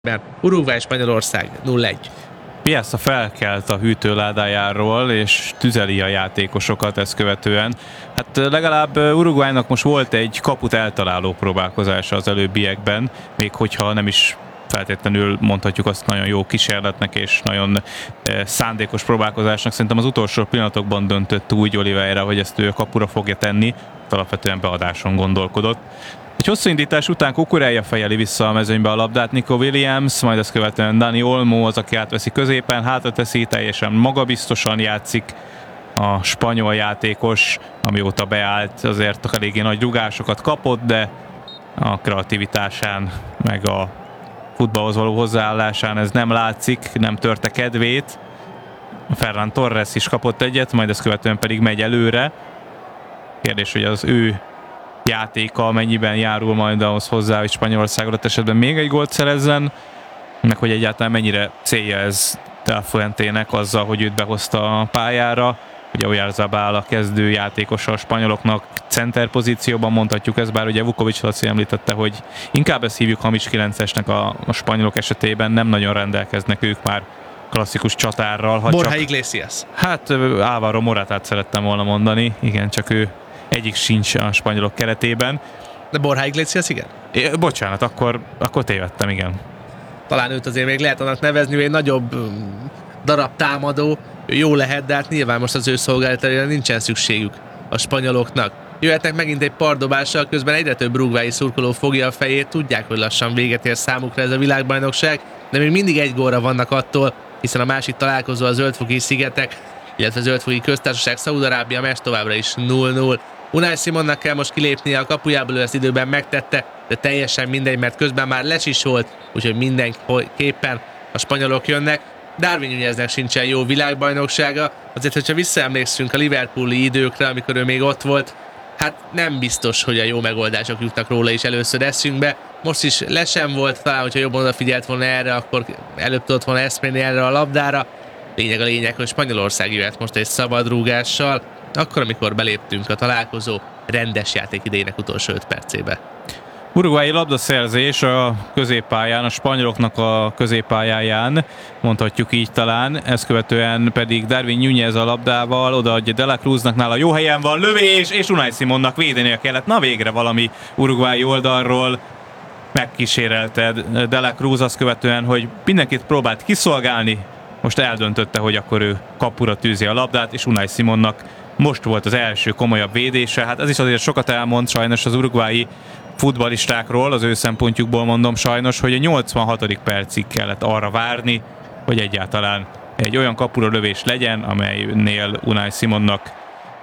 Uruguay és Spanyolország 0-1. Piazza felkelt a hűtőládájáról, és tüzeli a játékosokat ezt követően. Hát legalább Uruguaynak most volt egy kaput eltaláló próbálkozása az előbbiekben, még hogyha nem is feltétlenül mondhatjuk azt nagyon jó kísérletnek és nagyon szándékos próbálkozásnak. Szerintem az utolsó pillanatokban döntött úgy Oliveira, hogy ezt ő a kapura fogja tenni, alapvetően beadáson gondolkodott. Egy hosszú indítás után Cucurella fejeli vissza a mezőnybe a labdát, Nico Williams, majd ezt követően Dani Olmo az, aki átveszi középen, hátra teszi, teljesen magabiztosan játszik a spanyol játékos, amióta beállt, azért eléggé nagy rugásokat kapott, de a kreativitásán, meg a futballhoz való hozzáállásán ez nem látszik, nem törte kedvét. Ferran Torres is kapott egyet, majd ezt követően pedig megy előre. Kérdés, hogy az ő játéka mennyiben járul majd ahhoz hozzá, hogy Spanyolország adott esetben még egy gólt szerezzen, meg hogy egyáltalán mennyire célja ez Del Fuentének azzal, hogy őt behozta a pályára. Ugye Oyarzabal a kezdő játékosa a spanyoloknak center pozícióban, mondhatjuk ezt, bár ugye Vukovic Laci említette, hogy inkább ezt hívjuk hamis 9-esnek a spanyolok esetében, nem nagyon rendelkeznek ők már klasszikus csatárral. Borja Iglesias. Hát Álvaro Moratát szerettem volna mondani, igen, csak ő egyik sincs a spanyolok keretében. De Borja Iglesias, igen? Bocsánat, akkor tévedtem, igen. Talán őt azért még lehet annak nevezni, hogy egy nagyobb darab támadó, jó lehet, de hát nyilván most az ő szolgálatára nincsen szükségük a spanyoloknak. Jöhetnek megint egy pardobással, közben egyre több uruguayi szurkoló fogja a fejét, tudják, hogy lassan véget ér számukra ez a világbajnokság, de még mindig egy gólra vannak attól, hiszen a másik találkozó a Zöldfoki szigetek, illetve a Zöldfoki köztársaság Szaúd-Arábia meccs továbbra is 0-0. Unai Simonnak kell most kilépnie a kapujából, ő ezt időben megtette, de teljesen mindegy, mert közben már volt, úgyhogy mindenképpen a spanyolok jönnek. Darwin Núñeznek sincsen jó világbajnoksága, azért, hogyha visszaemlékszünk a liverpooli időkre, amikor ő még ott volt, hát nem biztos, hogy a jó megoldások jutnak róla is először eszünkbe. Most is sem volt, talán, hogyha jobban odafigyelt volna erre, akkor előbb tudott volna eszmélni erre a labdára. Lényeg a lényeg, hogy Spanyolország jöhet most egy szabad rúgással, akkor, amikor beléptünk a találkozó rendes játék idejének utolsó 5 percébe. Uruguayi labdaszerzés a középpályán, a spanyoloknak a középpályáján, mondhatjuk így talán, ezt követően pedig Darwin Núñez a labdával, odaadja De La Cruznak, nála jó helyen van, lövés, és Unai Simonnak védenie kellett. Na végre valami uruguayi oldalról megkísérelte De La Cruz, azt követően, hogy mindenkit próbált kiszolgálni, most eldöntötte, hogy akkor ő kapura tűzi a labdát, és Unai Simonnak most volt az első komolyabb védése. Hát ez is azért sokat elmond sajnos az uruguayi futballistákról, az ő szempontjukból mondom sajnos, hogy a 86. percig kellett arra várni, hogy egyáltalán egy olyan kapura lövés legyen, amelynél Unai Simonnak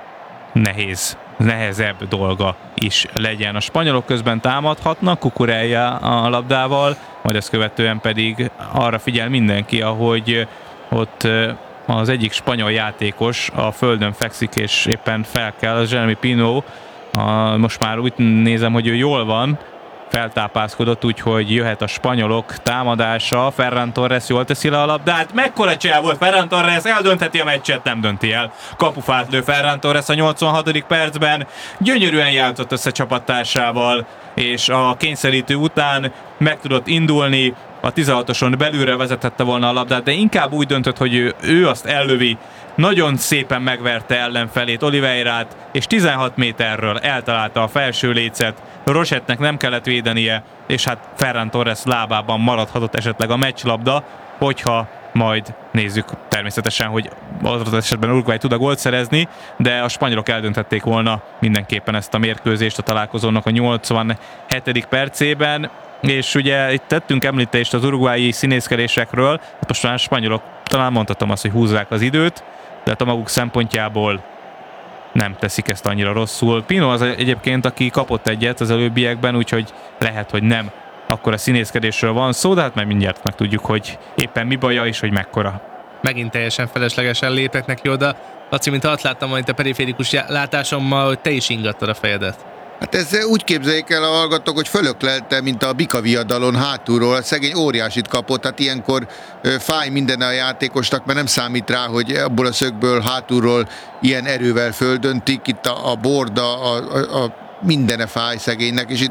nehezebb dolga is legyen. A spanyolok közben támadhatnak, Cucurella a labdával, majd ezt követően pedig arra figyel mindenki, ahogy ott az egyik spanyol játékos a földön fekszik, és éppen fel kell, az Jeremy Pino, most már úgy nézem, hogy ő jól van, feltápászkodott, úgyhogy jöhet a spanyolok támadása. Ferran Torres jól teszi le a labdát. Mekkora csel volt Ferran Torres, eldöntheti a meccset, nem dönti el. Kapufát lő Ferran Torres a 86. percben. Gyönyörűen játszott össze csapattársával, és a kényszerítő után meg tudott indulni. A 16-oson belülre vezetette volna a labdát, de inkább úgy döntött, hogy ő azt ellövi. Nagyon szépen megverte ellenfelét, Oliveirát, és 16 méterről eltalálta a felső lécet. Rosetnek nem kellett védenie, és hát Ferran Torres lábában maradhatott esetleg a meccslabda, hogyha majd nézzük természetesen, hogy az esetben Uruguay tud a gólt szerezni, de a spanyolok eldöntették volna mindenképpen ezt a mérkőzést a találkozónak a 87. percében. És ugye itt tettünk említést az uruguayi színészkedésekről, hát most már a spanyolok, talán mondhatom azt, hogy húzzák az időt, de hát a maguk szempontjából nem teszik ezt annyira rosszul. Pino az egyébként, aki kapott egyet az előbbiekben, úgyhogy lehet, hogy nem akkor a színészkedésről van szó, de hát majd mindjárt megtudjuk, hogy éppen mi baja és hogy mekkora. Megint teljesen feleslegesen lépett neki oda. Laci, mint azt láttam majd a periférikus látásommal, hogy te is ingattad a fejedet. Hát ez úgy képzeljék el a hallgatók, hogy fölöklelte, mint a Bika viadalon hátulról, a szegény óriásit kapott, hát ilyenkor fáj minden a játékosnak, mert nem számít rá, hogy abból a szögből hátulról ilyen erővel földöntik, itt a borda, a mindene fáj szegénynek, és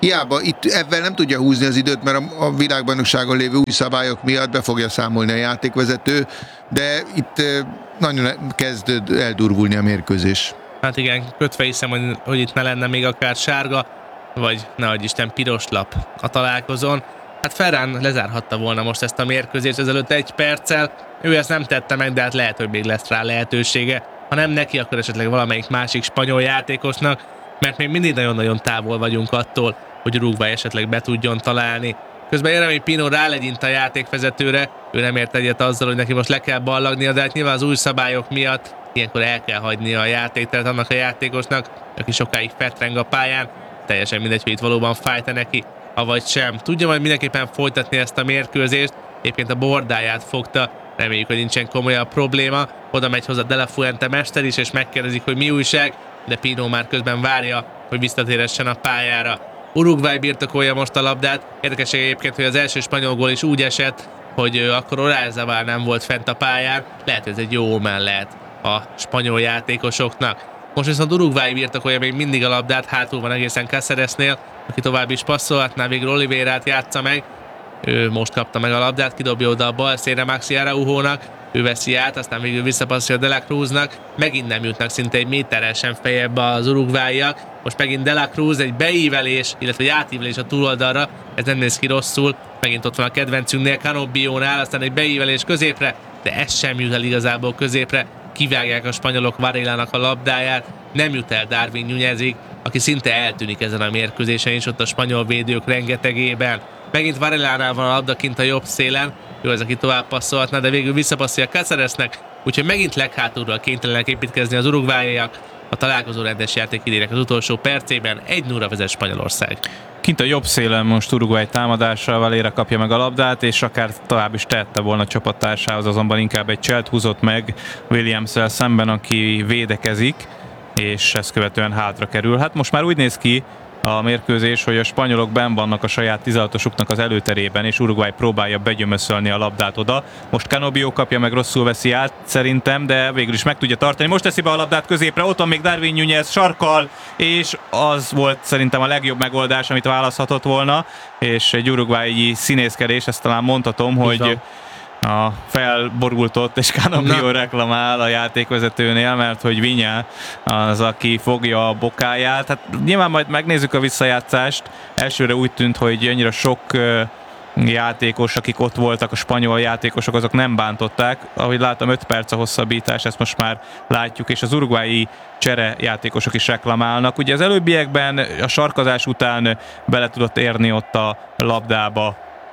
itt ebben nem tudja húzni az időt, mert a világbajnokságon lévő új szabályok miatt be fogja számolni a játékvezető, de itt nagyon kezd eldurvulni a mérkőzés. Hát igen, kötve hiszem, hogy itt ne lenne még akár sárga, vagy nehogy Isten piros lap a találkozón. Hát Ferran lezárhatta volna most ezt a mérkőzést ezelőtt 1 perccel, ő ezt nem tette meg, de hát lehet, hogy még lesz rá lehetősége. Ha nem neki, akkor esetleg valamelyik másik spanyol játékosnak, mert még mindig nagyon-nagyon távol vagyunk attól, hogy Uruguay esetleg be tudjon találni. Közben Jeremy Pino rálegyint a játékvezetőre, ő nem ért egyet azzal, hogy neki most le kell ballagnia, de hát nyilván az új szabályok miatt ilyenkor el kell hagynia a játékteret annak a játékosnak, aki sokáig fetreng a pályán, teljesen mindegy, hogy itt valóban fájt-e neki, avagy sem. Tudja majd mindenképpen folytatni ezt a mérkőzést, egyébként a bordáját fogta, reméljük, hogy nincsen komolyabb probléma. Oda megy hozzá De La Fuente mester is, és megkérdezik, hogy mi újság, de Pino már közben várja, hogy visszatéressen a pályára. Uruguay birtokolja most a labdát. Érdekesség egyébként, hogy az első spanyol gól is úgy esett, hogy akkor Oyarzabal nem volt fent a pályán. Lehet, hogy ez egy jó omen lehet a spanyol játékosoknak. Most viszont Uruguay birtokolja még mindig a labdát, hátul van egészen Cáceresnél, aki tovább is passzolhatná, végül Oliveirát játsza meg. Ő most kapta meg a labdát, kidobja oda a bal szélre Maxi Araujónak, ő veszi át, aztán végül visszapasszolja De La Cruznak, megint nem jutnak szinte egy méteresen fejebb az uruguayiak. Most megint De La Cruz, egy beívelés, illetve egy átívelés a túloldalra, ez nem néz ki rosszul, megint ott van a kedvencünknél, Canobbionál, aztán egy beívelés középre, de ez sem jut el igazából középre, kivágják a spanyolok Varelanak a labdáját, nem jut el Darwin Núñezig, aki szinte eltűnik ezen a mérkőzésen, és ott a spanyol védők rengetegében. Megint Varelánál van a labda kint a jobb szélen, ő az, aki tovább passzolhatna, de végül visszapasszolja Cáceresnek, úgyhogy megint leghátulról kénytelenek építkezni az uruguayiak. A találkozó rendes játékidének az utolsó percében 1-0 vezet Spanyolország. Kint a jobb szélen most Uruguay támadással Valera kapja meg a labdát, és akár tovább is tehette volna a csapattársához, azonban inkább egy cselt húzott meg Williams-szel szemben, aki védekezik, és ezt követően hátra kerül. Hát most már úgy néz ki a mérkőzés, hogy a spanyolok benn vannak a saját 16-osuknak az előterében, és Uruguay próbálja begyömöszölni a labdát oda. Most Canobbio kapja meg, rosszul veszi át szerintem, de végül is meg tudja tartani. Most teszi be a labdát középre, ott van még Darwin Núñez sarkal, és az volt szerintem a legjobb megoldás, amit választhatott volna, és egy uruguayi színészkedés, ezt talán mondhatom, hogy a felborultott, és Canobbio reklamál a játékvezetőnél, mert hogy Viña az, aki fogja a bokáját. Hát nyilván majd megnézzük a visszajátszást. Elsőre úgy tűnt, hogy annyira sok játékos, akik ott voltak, a spanyol játékosok, azok nem bántották. Ahogy látom, 5 perc a hosszabbítás, ezt most már látjuk, és az uruguayi csere játékosok is reklamálnak. Ugye az előbbiekben a sarkazás után bele tudott érni ott a labdába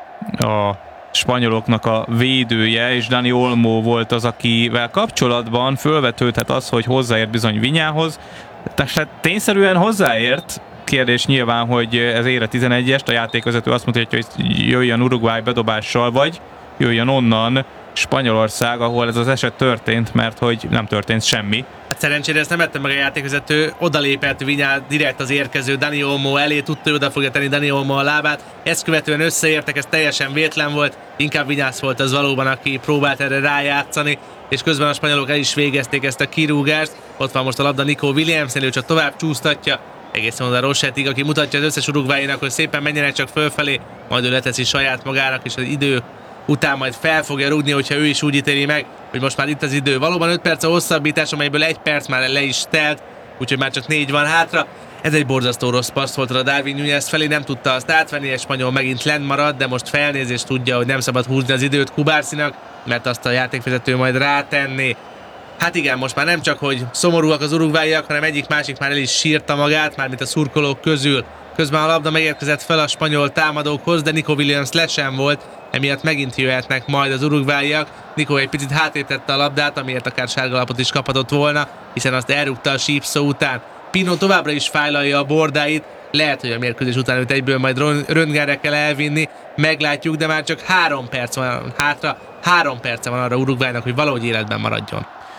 a spanyoloknak a védője, és Dani Olmo volt az, akivel kapcsolatban fölvetődhet az, hogy hozzáért bizony Vinyához. Tehát tényszerűen hozzáért. Kérdés nyilván, hogy ez ére 11-est, a játékvezető azt mondja, hogy jöjjön Uruguay bedobással, vagy jöjjön onnan Spanyolország, ahol ez az eset történt, mert hogy nem történt semmi. Hát szerencsére ezt nem vette meg a játékvezető, odalépett Vinyá direkt az érkező Dani Olmo elé, tudta, hogy oda fogja tenni Dani Olmo a lábát, ezt követően összeértek, ez teljesen vétlen volt, inkább Vinyász volt az valóban, aki próbált erre rájátszani, és közben a spanyolok el is végezték ezt a kirúgást. Ott van most a labda Nico Williams-nél, ő csak tovább csúsztatja, egészen oda Rosettig, aki mutatja az összes uruguayinak, hogy szépen menjenek csak fölfelé, majd ő leteszi saját magának, és az idő után majd fel fogja rúgni, hogyha ő is úgy ítéli meg, hogy most már itt az idő. Valóban 5 perc a hosszabbítás, amelyből 1 perc már le is telt, úgyhogy már csak 4 van hátra. Ez egy borzasztó rossz passz volt a Darwin Núñez felé, nem tudta azt átvenni, egy spanyol megint lent marad, de most felnézést tudja, hogy nem szabad húzni az időt Kubarsinak, mert azt a játékvezető majd rátenni. Hát igen, most már nem csak, hogy szomorúak az uruguayiak, hanem egyik-másik már el is sírta magát, mármint a szurkolók közül. Közben a labda megérkezett fel a spanyol támadókhoz, de Nico Williams le sem volt, emiatt megint jöhetnek majd az uruguayiak. Nico egy picit hátrébb tette a labdát, amiért akár sárgalapot is kaphatott volna, hiszen azt elrúgta a sípszó után. Pino továbbra is fájlalja a bordáit, lehet, hogy a mérkőzés után őt egyből majd röntgenre kell elvinni, meglátjuk, de már csak 3 perc van hátra, 3 perce van arra Uruguaynak, hogy valahogy életben maradjon.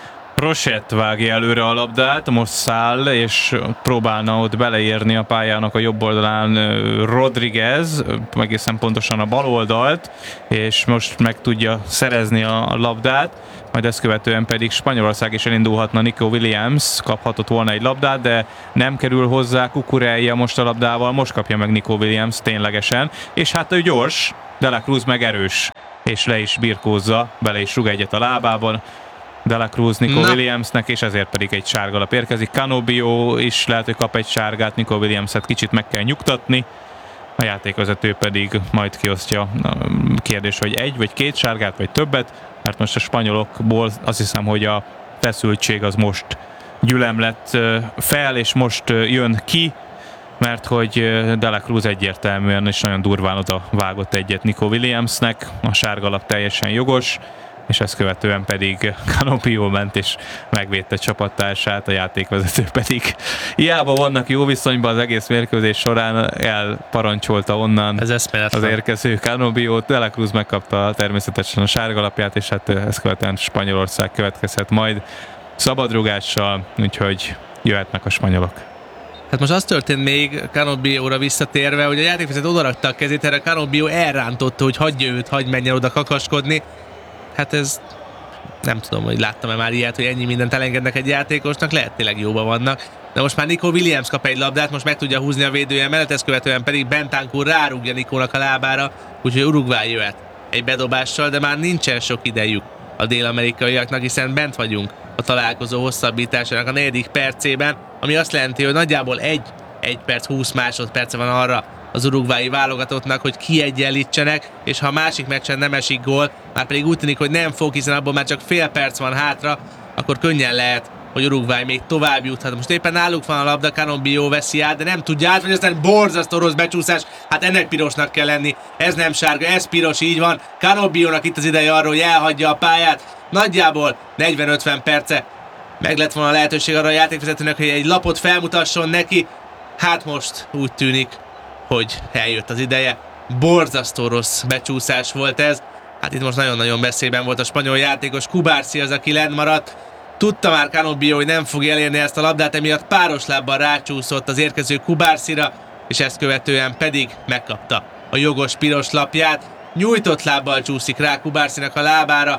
Rochette vágja előre a labdát, most száll, és próbálna ott beleérni a pályának a jobb oldalán Rodriguez, egészen pontosan a bal oldalt, és most meg tudja szerezni a labdát, majd ezt követően pedig Spanyolország is elindulhatna. Nico Williams kaphatott volna egy labdát, de nem kerül hozzá Cucurella most a labdával, most kapja meg Nico Williams ténylegesen, és hát ő gyors, De La Cruz meg erős, és le is birkózza, bele is rúg egyet a lábában De La Cruz Nico Williamsnek, és ezért pedig egy sárgalap érkezik. Canobbio is lehet, hogy kap egy sárgát, Nico Williamset kicsit meg kell nyugtatni, a játékvezető pedig majd kiosztja. Kérdés, hogy egy vagy két sárgát, vagy többet, mert most a spanyolokból azt hiszem, hogy a feszültség az most gyülemlett fel, és most jön ki, mert hogy De La Cruz egyértelműen és nagyon durván oda vágott egyet Nico Williamsnek, a sárgalap teljesen jogos, és ezt követően pedig Canobbio ment és megvédte csapattársát, a játékvezető pedig hiába vannak jó viszonyban az egész mérkőzés során, elparancsolta onnan az érkező Canobbiót. De La Cruz megkapta természetesen a sárgalapját, és hát ezt követően Spanyolország következhet majd szabadrugással, úgyhogy jöhetnek a spanyolok. Hát most az történt még Canobbióra visszatérve, hogy a játékvezető odarakta a kezét, erre Canobbio elrántotta, hogy hagyja őt, hagyj menjen oda kakaskodni. Hát ez nem tudom, hogy láttam-e már ilyet, hogy ennyi mindent elengednek egy játékosnak, lehet tényleg jóban vannak. De most már Nico Williams kap egy labdát, most meg tudja húzni a védője mellett, ezt követően pedig Bentancur rárúgja Nikónak a lábára, úgyhogy Uruguay jöhet egy bedobással, de már nincsen sok idejük a dél-amerikaiaknak, hiszen bent vagyunk a találkozó hosszabbításának a 4. percében, ami azt jelenti, hogy nagyjából 1 perc 20 másodperce van arra az uruguayi válogatottnak, hogy kiegyenlítsenek, és ha a másik meccsen nem esik gól, már pedig úgy tűnik, hogy nem fog, hiszen abból már csak fél perc van hátra, akkor könnyen lehet, hogy Uruguay még tovább juthat. Most éppen náluk van a labda, Canobbio veszi át, de nem tudja át, vagy aztán borzasztó rossz becsúszás, hát ennek pirosnak kell lenni, ez nem sárga, ez piros, így van. Canobbiónak itt az ideje arról, hogy elhagyja a pályát, nagyjából 40-50 perce meg lett volna a lehetőség arra a játékvezetőnek, hogy egy lapot felmutasson neki, hát most úgy tűnik, hogy eljött az ideje. Borzasztó rossz becsúszás volt ez. Hát itt most nagyon-nagyon veszélyben volt a spanyol játékos. Cubarsí az, aki lent maradt. Tudta már Canobbio, hogy nem fog elérni ezt a labdát, emiatt páros lábbal rácsúszott az érkező Cubarsíra, és ezt követően pedig megkapta a jogos piros lapját. Nyújtott lábbal csúszik rá Cubarsínak a lábára.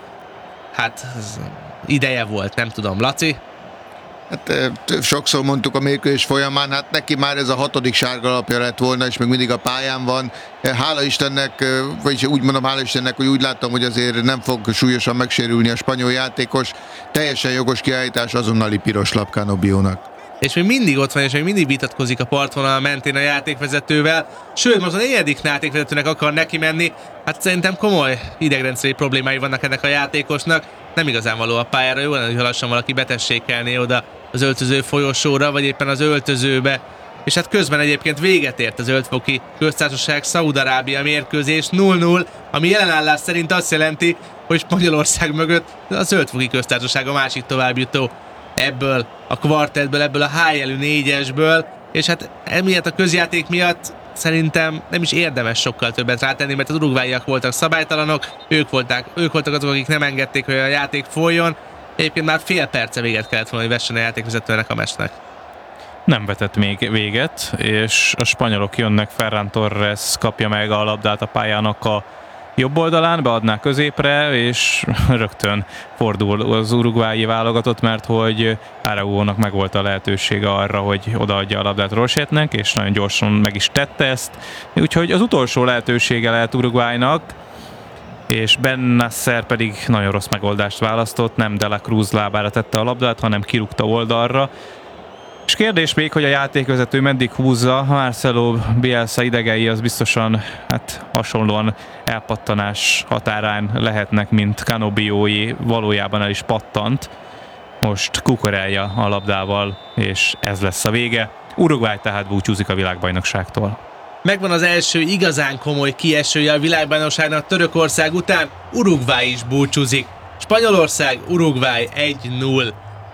Hát ideje volt, nem tudom, Laci? Hát sokszor mondtuk a mérkőzés folyamán, hát neki már ez a 6. sárgalapja lett volna, és még mindig a pályán van. Hála Istennek, vagyis úgy mondom, hála Istennek, hogy úgy láttam, hogy azért nem fog súlyosan megsérülni a spanyol játékos. Teljesen jogos kiállítás, azonnali piros lap Canobbiónak. És még mindig ott van, és még mindig vitatkozik a partvonal mentén a játékvezetővel. Sőt, most a 4. játékvezetőnek akar neki menni. Hát szerintem komoly idegrendszeri problémái vannak ennek a játékosnak. Nem igazán való a pályára, jó lenne, hogy lassan valaki betessékelné oda az öltöző folyosóra, vagy éppen az öltözőbe. És hát közben egyébként véget ért az Zöldfoki Köztársaság Szaúd-Arábia mérkőzés 0-0, ami jelenállás szerint azt jelenti, hogy Spanyolország mögött a Zöldfoki Köztársaság a másik továbbjutó ebből a kvartettből, ebből a hájelű 4-esből, és hát emiatt a közjáték miatt szerintem nem is érdemes sokkal többet rátenni, mert az uruguayiak voltak szabálytalanok, ők voltak azok, akik nem engedték, hogy a játék folyjon. Egyébként már fél perce véget kellett volna, hogy vessen a játékvezetőnek a meccsnek. Nem vetett még véget, és a spanyolok jönnek, Ferran Torres kapja meg a labdát a pályának a jobb oldalán, beadná középre, és rögtön fordul az uruguayi válogatott, mert hogy Araújónak megvolt a lehetősége arra, hogy odaadja a labdát Rochette-nek, és nagyon gyorsan meg is tette ezt. Úgyhogy az utolsó lehetősége lehet Uruguaynak, és Ben Nasser pedig nagyon rossz megoldást választott, nem De La Cruz lábára tette a labdát, hanem kirúgta oldalra. És kérdés még, hogy a játékvezető meddig húzza, Marcelo Bielsa idegei az biztosan hasonlóan elpattanás határán lehetnek, mint Canobbiói, valójában el is pattant. Most Cucurella a labdával, és ez lesz a vége. Uruguay tehát búcsúzik a világbajnokságtól. Megvan az első igazán komoly kiesője a világbajnokságnak Törökország után, Uruguay is búcsúzik. Spanyolország, Uruguay 1-0.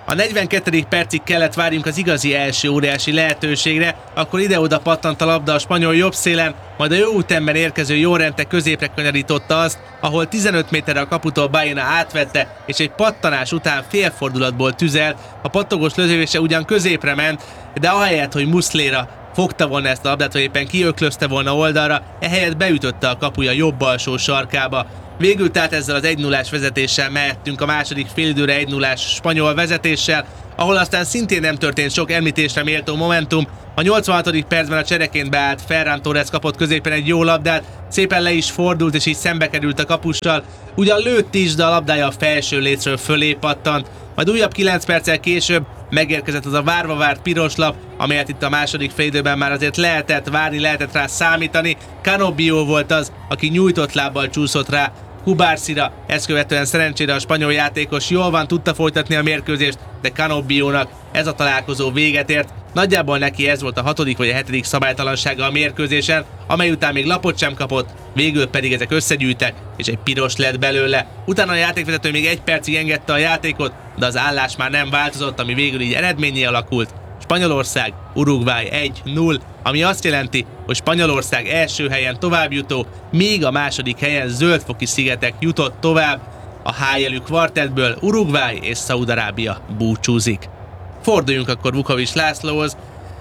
A 42. percig kellett várjunk az igazi első óriási lehetőségre, akkor ide-oda pattant a labda a spanyol jobb szélen, majd a jó útemben érkező Llorente középre kanyarította azt, ahol 15 méterre a kaputól Baena átvette, és egy pattanás után félfordulatból tüzelt. A pattogós lövölése ugyan középre ment, de ahelyett, hogy Muslera fogta volna ezt a labdát, vagy éppen kiöklözte volna oldalra, ehelyett beütötte a kapuja jobb alsó sarkába. Végül tehát ezzel az 1-0-ás vezetéssel mehettünk a második félidőre 1-0-ás spanyol vezetéssel, ahol aztán szintén nem történt sok említésre méltó momentum. A 86. percben a csereként beállt Ferran Torres kapott középen egy jó labdát, szépen le is fordult és így szembe került a kapussal. Ugyan lőtt is, de a labdája a felső lécről fölé pattant. Majd újabb 9 perccel később megérkezett az a várva várt piros lap, amelyet itt a második félidőben már azért lehetett várni, lehetett rá számítani. Canobbio volt az, aki nyújtott lábbal csúszott rá Kubarsira, ezt követően szerencsére a spanyol játékos jól van, tudta folytatni a mérkőzést, de Canobbiónak ez a találkozó véget ért. Nagyjából neki ez volt a 6. vagy a 7. szabálytalansága a mérkőzésen, amely után még lapot sem kapott, végül pedig ezek összegyűjtek, és egy piros lett belőle. Utána a játékvezető még 1 percig engedte a játékot, de az állás már nem változott, ami végül így eredménnyé alakult. Spanyolország, Uruguay 1-0, ami azt jelenti, hogy Spanyolország első helyen továbbjutó, míg a második helyen Zöld-foki szigetek jutott tovább. A H-jelű kvartettből Uruguay és Szaúd-Arábia búcsúzik. Forduljunk akkor Vukovics Lászlóhoz.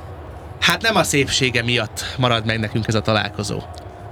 Hát nem a szépsége miatt marad meg nekünk ez a találkozó.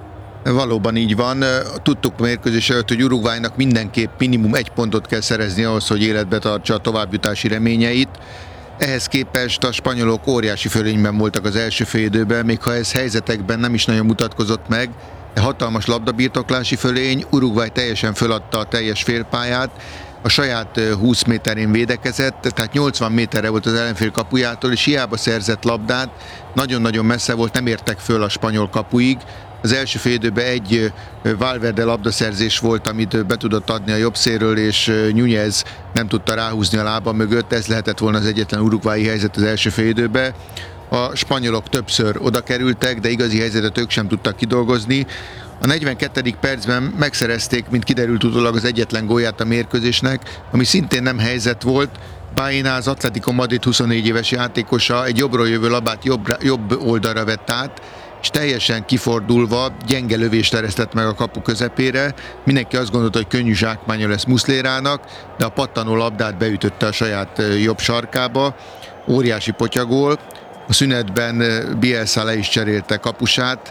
Valóban így van. Tudtuk a mérkőzés előtt, hogy Uruguaynak mindenképp minimum 1 pontot kell szerezni ahhoz, hogy életbe tartsa a továbbjutási reményeit. Ehhez képest a spanyolok óriási fölényben voltak az első félidőben, még ha ez helyzetekben nem is nagyon mutatkozott meg, de hatalmas labdabirtoklási fölény, Uruguay teljesen föladta a teljes félpályát, a saját 20 méterén védekezett, tehát 80 méterre volt az ellenfél kapujától, és hiába szerzett labdát, nagyon-nagyon messze volt, nem értek föl a spanyol kapuig. Az első félidőben egy Valverde labdaszerzés volt, amit be tudott adni a jobb szélről, és Núñez nem tudta ráhúzni a lába mögött, ez lehetett volna az egyetlen uruguayi helyzet az első félidőben. A spanyolok többször oda kerültek, de igazi helyzetet ők sem tudtak kidolgozni. A 42. percben megszerezték, mint kiderült utólag, az egyetlen gólját a mérkőzésnek, ami szintén nem helyzet volt. Baena, az Atletico Madrid 24 éves játékosa egy jobbról jövő labát jobb oldalra vett át, és teljesen kifordulva gyenge lövést eresztett meg a kapu közepére. Mindenki azt gondolta, hogy könnyű zsákmánya lesz Muslerának, de a pattanó labdát beütötte a saját jobb sarkába. Óriási potyagól. A szünetben Bielsa le is cserélte kapusát.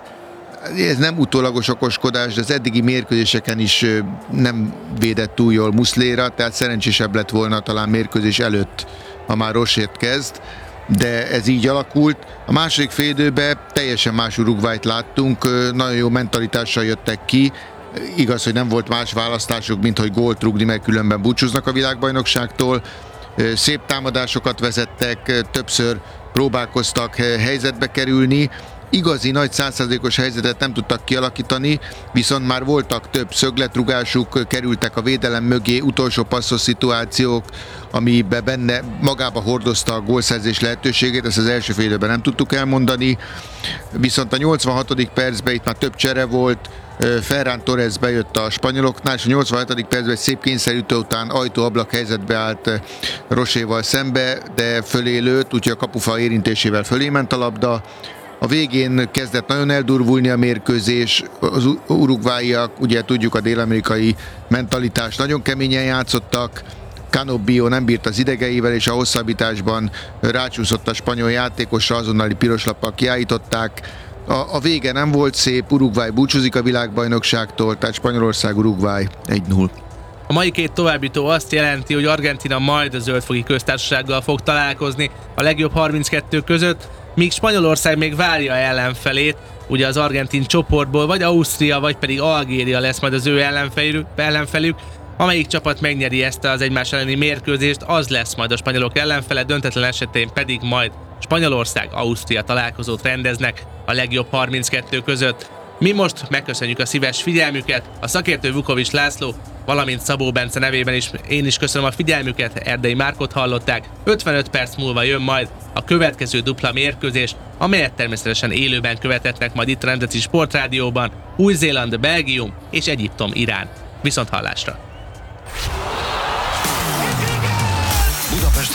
Ez nem utólagos okoskodás, de az eddigi mérkőzéseken is nem védett túl jól Muslera, tehát szerencsésebb lett volna talán mérkőzés előtt, ha már Rosét kezd, de ez így alakult. A második félidőben teljesen más Uruguayt láttunk, nagyon jó mentalitással jöttek ki, igaz, hogy nem volt más választásuk, mint hogy gólt rúgni, mert különben búcsúznak a világbajnokságtól. Szép támadásokat vezettek, többször próbálkoztak helyzetbe kerülni, igazi nagy 100%-os helyzetet nem tudtak kialakítani, viszont már voltak több szögletrugásuk, kerültek a védelem mögé, utolsó passzos szituációk, amiben benne magába hordozta a gólszerzés lehetőségét, ezt az első fél időben nem tudtuk elmondani, viszont a 86. percben itt már több csere volt, Ferran Torres bejött a spanyoloknál, és a 87. percben egy szép kényszerítő után ajtó-ablak helyzetbe állt Roséval szembe, de fölé lőtt, úgyhogy a kapufa érintésével fölé ment a labda. A végén kezdett nagyon eldurvulni a mérkőzés, az uruguayiak, ugye tudjuk a dél-amerikai mentalitást, nagyon keményen játszottak, Canobbio nem bírt az idegeivel, és a hosszabbításban rácsúszott a spanyol játékosra, azonnali piros lappal kiállították. A vége nem volt szép, Uruguay búcsúzik a világbajnokságtól, tehát Spanyolország-Uruguay 1-0. A mai két továbbjutó azt jelenti, hogy Argentína majd a Zöld-foki köztársasággal fog találkozni a legjobb 32 között, míg Spanyolország még várja ellenfelét, ugye az argentin csoportból vagy Ausztria, vagy pedig Algéria lesz majd az ő ellenfelük. Amelyik csapat megnyeri ezt az egymás elleni mérkőzést, az lesz majd a spanyolok ellenfele, döntetlen esetén pedig majd Spanyolország-Ausztria találkozót rendeznek a legjobb 32 között. Mi most megköszönjük a szíves figyelmüket, a szakértő Vukovics László, valamint Szabó Bence nevében is én is köszönöm a figyelmüket, Erdei Márkot hallották. 55 perc múlva jön majd a következő dupla mérkőzés, amelyet természetesen élőben követhetnek majd itt a Nemzeti Sportrádióban, Új-Zéland, Belgium és Egyiptom, Irán. Viszont hallásra! Budapest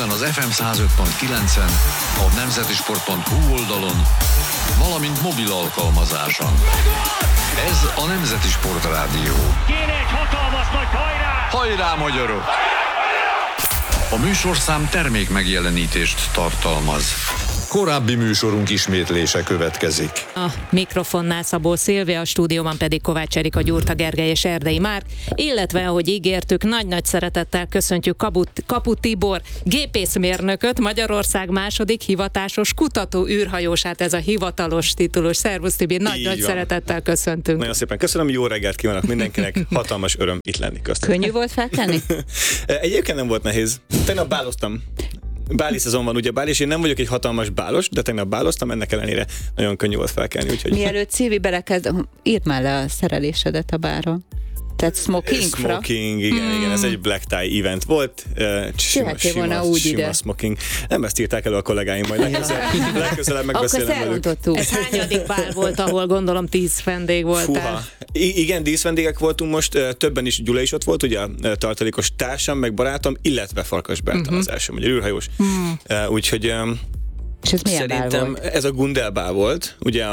Budapesten az FM 105.9-en, a nemzetisport.hu oldalon, valamint mobil alkalmazáson. Ez a Nemzeti Sport Rádió. Kéne egy hatalmas nagy hajrá! Hajrá, magyarok! A műsorszám termék megjelenítést tartalmaz. Korábbi műsorunk ismétlése következik. A mikrofonnál Szabó Szilvia, a stúdióban pedig Kovács Erika, Gyurta Gergely és Erdei Márk, illetve, ahogy ígértük, nagy-nagy szeretettel köszöntjük Kapu Tibor gépészmérnököt, Magyarország második hivatásos kutató űrhajósát, ez a hivatalos titulus. Szervusz Tibi, nagy-nagy szeretettel köszöntünk. Nagyon szépen köszönöm, jó reggelt kívánok mindenkinek, hatalmas öröm itt lenni köztük. Könnyű volt felkelni? Egyébként nem volt nehéz. Tegnap báloztam. Báli szezon van ugyebár, és én nem vagyok egy hatalmas bálos, de tegnap báloztam, ennek ellenére nagyon könnyű volt felkelni. Úgyhogy... Mielőtt Szilvi belekezd, írd már le a szerelésedet a báron. Tehát smoking, igen, ez egy black tie event volt. Sima smoking. Nem ezt írták elő a kollégáim, majd legközelebb megbeszélem velük. Ez hányadik bál volt, ahol gondolom 10 vendég voltál? Fúha. Igen, 10 vendégek voltunk most, többen is, Gyula is ott volt, ugye a tartalékos társam, meg barátom, illetve Farkas Bertalan az első magyar űrhajós. Úgyhogy és ez milyen bál volt? Ez a Gundelbál volt, ugye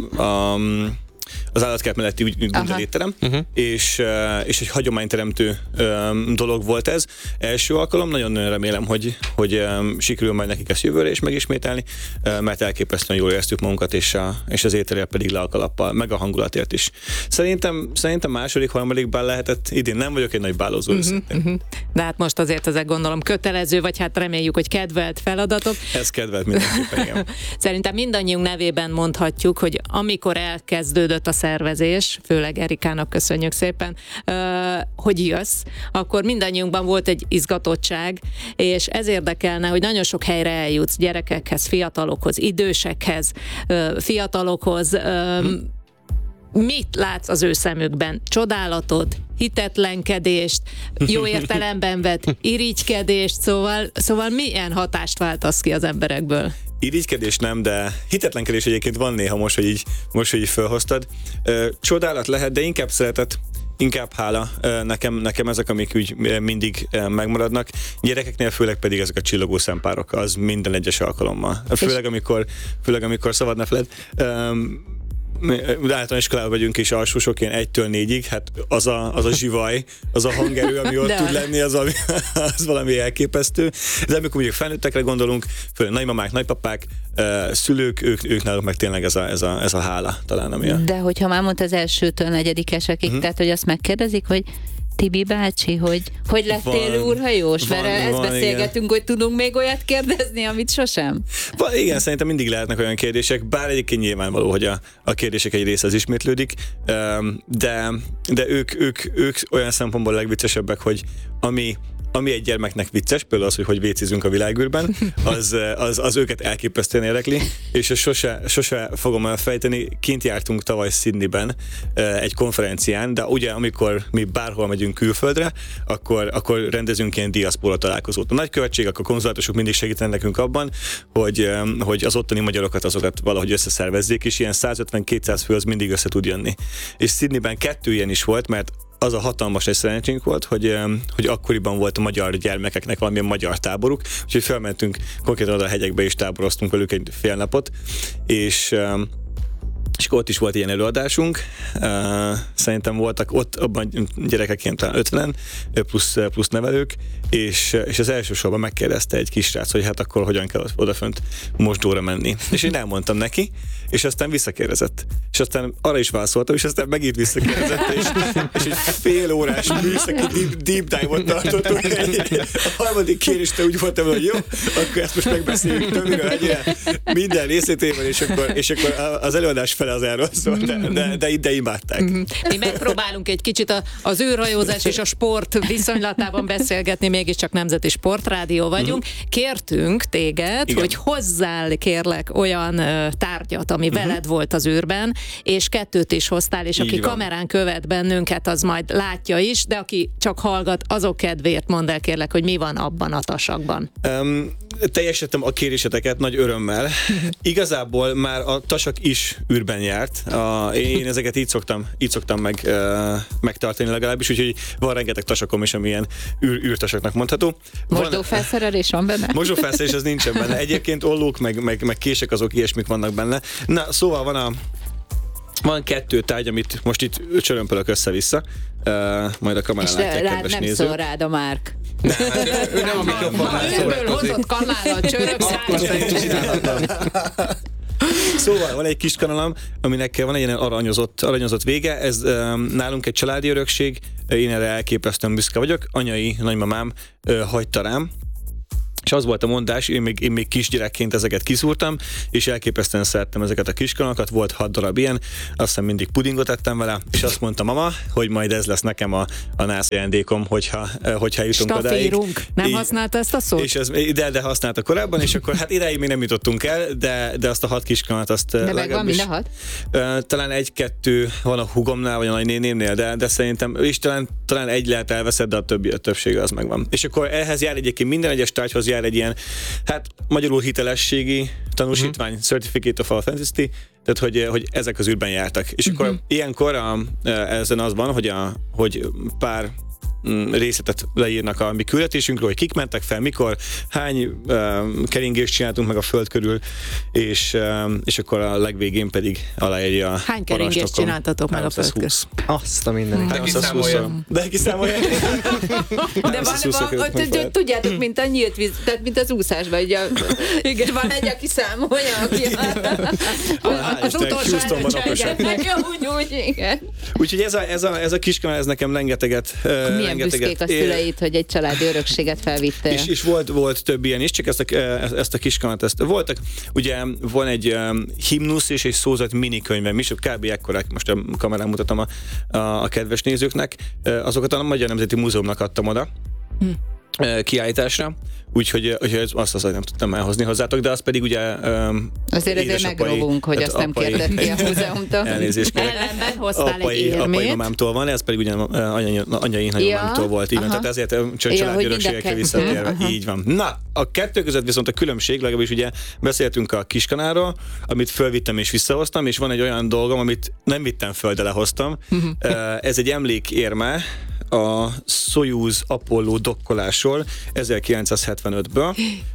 az állatkert melletti Gundel étterem, és egy hagyományteremtő dolog volt ez. Első alkalom, nagyon remélem, hogy sikerül majd nekik ezt jövőre is megismételni, mert elképesztően jól éreztük magunkat, és az ételért pedig le a kalappal, meg a hangulatért is. Szerintem második, harmadik bál lehetett idén. Nem vagyok egy nagy bálozó. De hát most azért ezek gondolom kötelező, vagy hát reméljük, hogy kedvelt feladatok. Ez kedvelt mindenképpen, igen. Szerintem mindannyiunk nevében mondhatjuk, hogy amikor elkezdődött a szervezés, főleg Erikának köszönjük szépen, hogy jössz, akkor mindannyiunkban volt egy izgatottság, és ez érdekelne, hogy nagyon sok helyre eljutsz, gyerekekhez, fiatalokhoz, idősekhez, fiatalokhoz. Mit látsz az ő szemükben? Csodálatot, hitetlenkedést, jó értelemben vett irigykedést, szóval milyen hatást váltasz ki az emberekből? Irigykedés nem, de hitetlenkedés egyébként van néha most, hogy így felhoztad. Csodálat lehet, de inkább szeretet, inkább hála. Nekem ezek, amik úgy mindig megmaradnak. Gyerekeknél főleg pedig ezek a csillogó szempárok, az minden egyes alkalommal. Főleg amikor szabad ne feled. Általános iskolában vagyunk, és alsósok ilyen 1-től 4-ig, hát az a zsivaj, az a hangerő, ami ott tud lenni, az valami elképesztő. De amikor mondjuk felnőttekre gondolunk, főleg nagymamák, nagypapák, szülők, ők náluk meg tényleg ez a hála talán, ami De hogyha már mondta az elsőtől negyedikesekig, tehát hogy azt megkérdezik, hogy Tibi bácsi, hogy lettél űrhajós? Mert ezt beszélgetünk, igen. Hogy tudunk még olyat kérdezni, amit sosem? Igen, szerintem mindig lehetnek olyan kérdések, bár egyébként nyilvánvaló, hogy a kérdések egy része az ismétlődik, de ők olyan szempontból legviccesebbek, hogy ami egy gyermeknek vicces, például az, hogy vécézünk a világűrben, az őket elképesztően érdekli, és sose fogom elfejteni, kint jártunk tavaly Sydneyben egy konferencián, de ugye amikor mi bárhol megyünk külföldre, akkor rendezünk ilyen diaszpora találkozót. A nagykövetségek, a konzulátusok mindig segítenek nekünk abban, hogy az ottani magyarokat azokat valahogy összeszervezzék, és ilyen 150-200 fő az mindig össze tud jönni. És Sydneyben 2 ilyen is volt, mert az a hatalmas egy szerencsénk volt, hogy akkoriban volt a magyar gyermekeknek valamilyen magyar táboruk, úgyhogy felmentünk konkrétan oda a hegyekbe és táboroztunk velük egy fél napot, és ott is volt ilyen előadásunk. Szerintem voltak ott abban gyerekek talán 50 plusz nevelők, és az első sorban megkérdezte egy kisrác, hogy hát akkor hogyan kell odafönt mosdóra menni. És én elmondtam neki, és aztán visszakérdezett. És aztán arra is válaszoltam, és aztán megint visszakérdezett, és egy fél órás műszaki deep dive-ot tartottunk. A harmadik kérdéstől úgy voltam, hogy jó, akkor ezt most megbeszéljük többről minden részletével, és akkor az előadás fele az erről szól, de imádták. Mi megpróbálunk egy kicsit az űrhajózás és a sport viszonylatában beszélgetni, mégiscsak Nemzeti Sportrádió vagyunk. Kértünk téged, hogy hozzál kérlek olyan tárgyat, ami veled volt az űrben, és 2 is hoztál, és aki kamerán követ bennünket, az majd látja is, de aki csak hallgat, azok kedvéért mondd el kérlek, hogy mi van abban a tasakban. teljesítettem a kéréseteket nagy örömmel. Igazából már a tasak is űrben járt. Én ezeket így szoktam megtartani legalábbis, úgyhogy van rengeteg tasakom is, amilyen űrtasaknak mondható. Mosdófelszerelés van benne? Mosdófelszerelés az nincsen benne. Egyébként ollók, meg kések, azok ilyesmik vannak benne. Na, szóval van 2 tárgy, amit most itt csörömpölök össze-vissza, majd a kamerán látják, kedves nem nézők. szól rád a Márk. Ő nem a mikrofonnál Ebből hozott kanállal csörög Szóval van egy kis kanalam, aminek van egy ilyen aranyozott vége, ez nálunk egy családi örökség, én erre elképesztően büszke vagyok, anyai nagymamám hagyta rám, és az volt a mondás, én még kisgyerekként ezeket kiszúrtam, és elképesztően szerettem ezeket a kiskanalakat, volt 6 darab ilyen, azt hiszem mindig pudingot ettem vele, és azt mondta mama, hogy majd ez lesz nekem a nász ajándékom, hogyha jutunk odáig. Stafírunk. Nem használta ezt a szót? És de használta korábban, és akkor hát idáig még nem jutottunk el, de azt a 6 kiskanalat azt De megvan mind a 6? talán 1-2 van a húgomnál, vagy a nagynénémnél, de szerintem, és talán egy lehet elveszed, de a többsége az megvan. És akkor ehhez jár egyébként minden egyes tárgyhoz jár egy ilyen, hát magyarul hitelességi tanúsítvány, Certificate of Authenticity, tehát hogy ezek az űrben jártak. És akkor ilyenkor ezen az van, hogy pár részletet leírnak a mi küldetésünkről, hogy kik mentek fel, mikor, hány keringést csináltunk meg a föld körül, és akkor a legvégén pedig aláírja a Hány keringést csináltatok meg a föld körül? Azt a mindenit. De kiszámolja. De van, tudjátok, mint a nyílt víz, tehát mint az úszásban, ugye igen, van egy, aki számolja, aki az utolsó elcselgetnek, úgy, igen. Úgyhogy ez a kiskanál, ez nekem rengeteget milyen büszkék a szüleid, hogy egy családi örökséget felvittél. És volt több ilyen is, csak ezt a kiskanát, voltak, ugye van egy himnusz és egy szózat minikönyvem is, kb. Ekkorák, most a kamerán mutatom a kedves nézőknek, azokat a Magyar Nemzeti Múzeumnak adtam oda. Kiállításra, úgyhogy azt nem tudtam elhozni hozzátok, de az pedig ugye azért megrovunk, hogy azt nem kérted ki a múzeumtól. Elnézést kérek. Ellenben hoztál egy érmét. Apai mamámtól van, ez pedig ugye anyai nagymamámtól volt, így van, tehát ezért családi örökségekre visszatérve, így van. Na, a kettő között viszont a különbség, legalábbis ugye beszéltünk a kiskanáról, amit fölvittem és visszahoztam, és van egy olyan dolgom, amit nem vittem föl, de lehoztam. Ez egy emlékérme a Soyuz Apollo dokkolásról 1975-ből,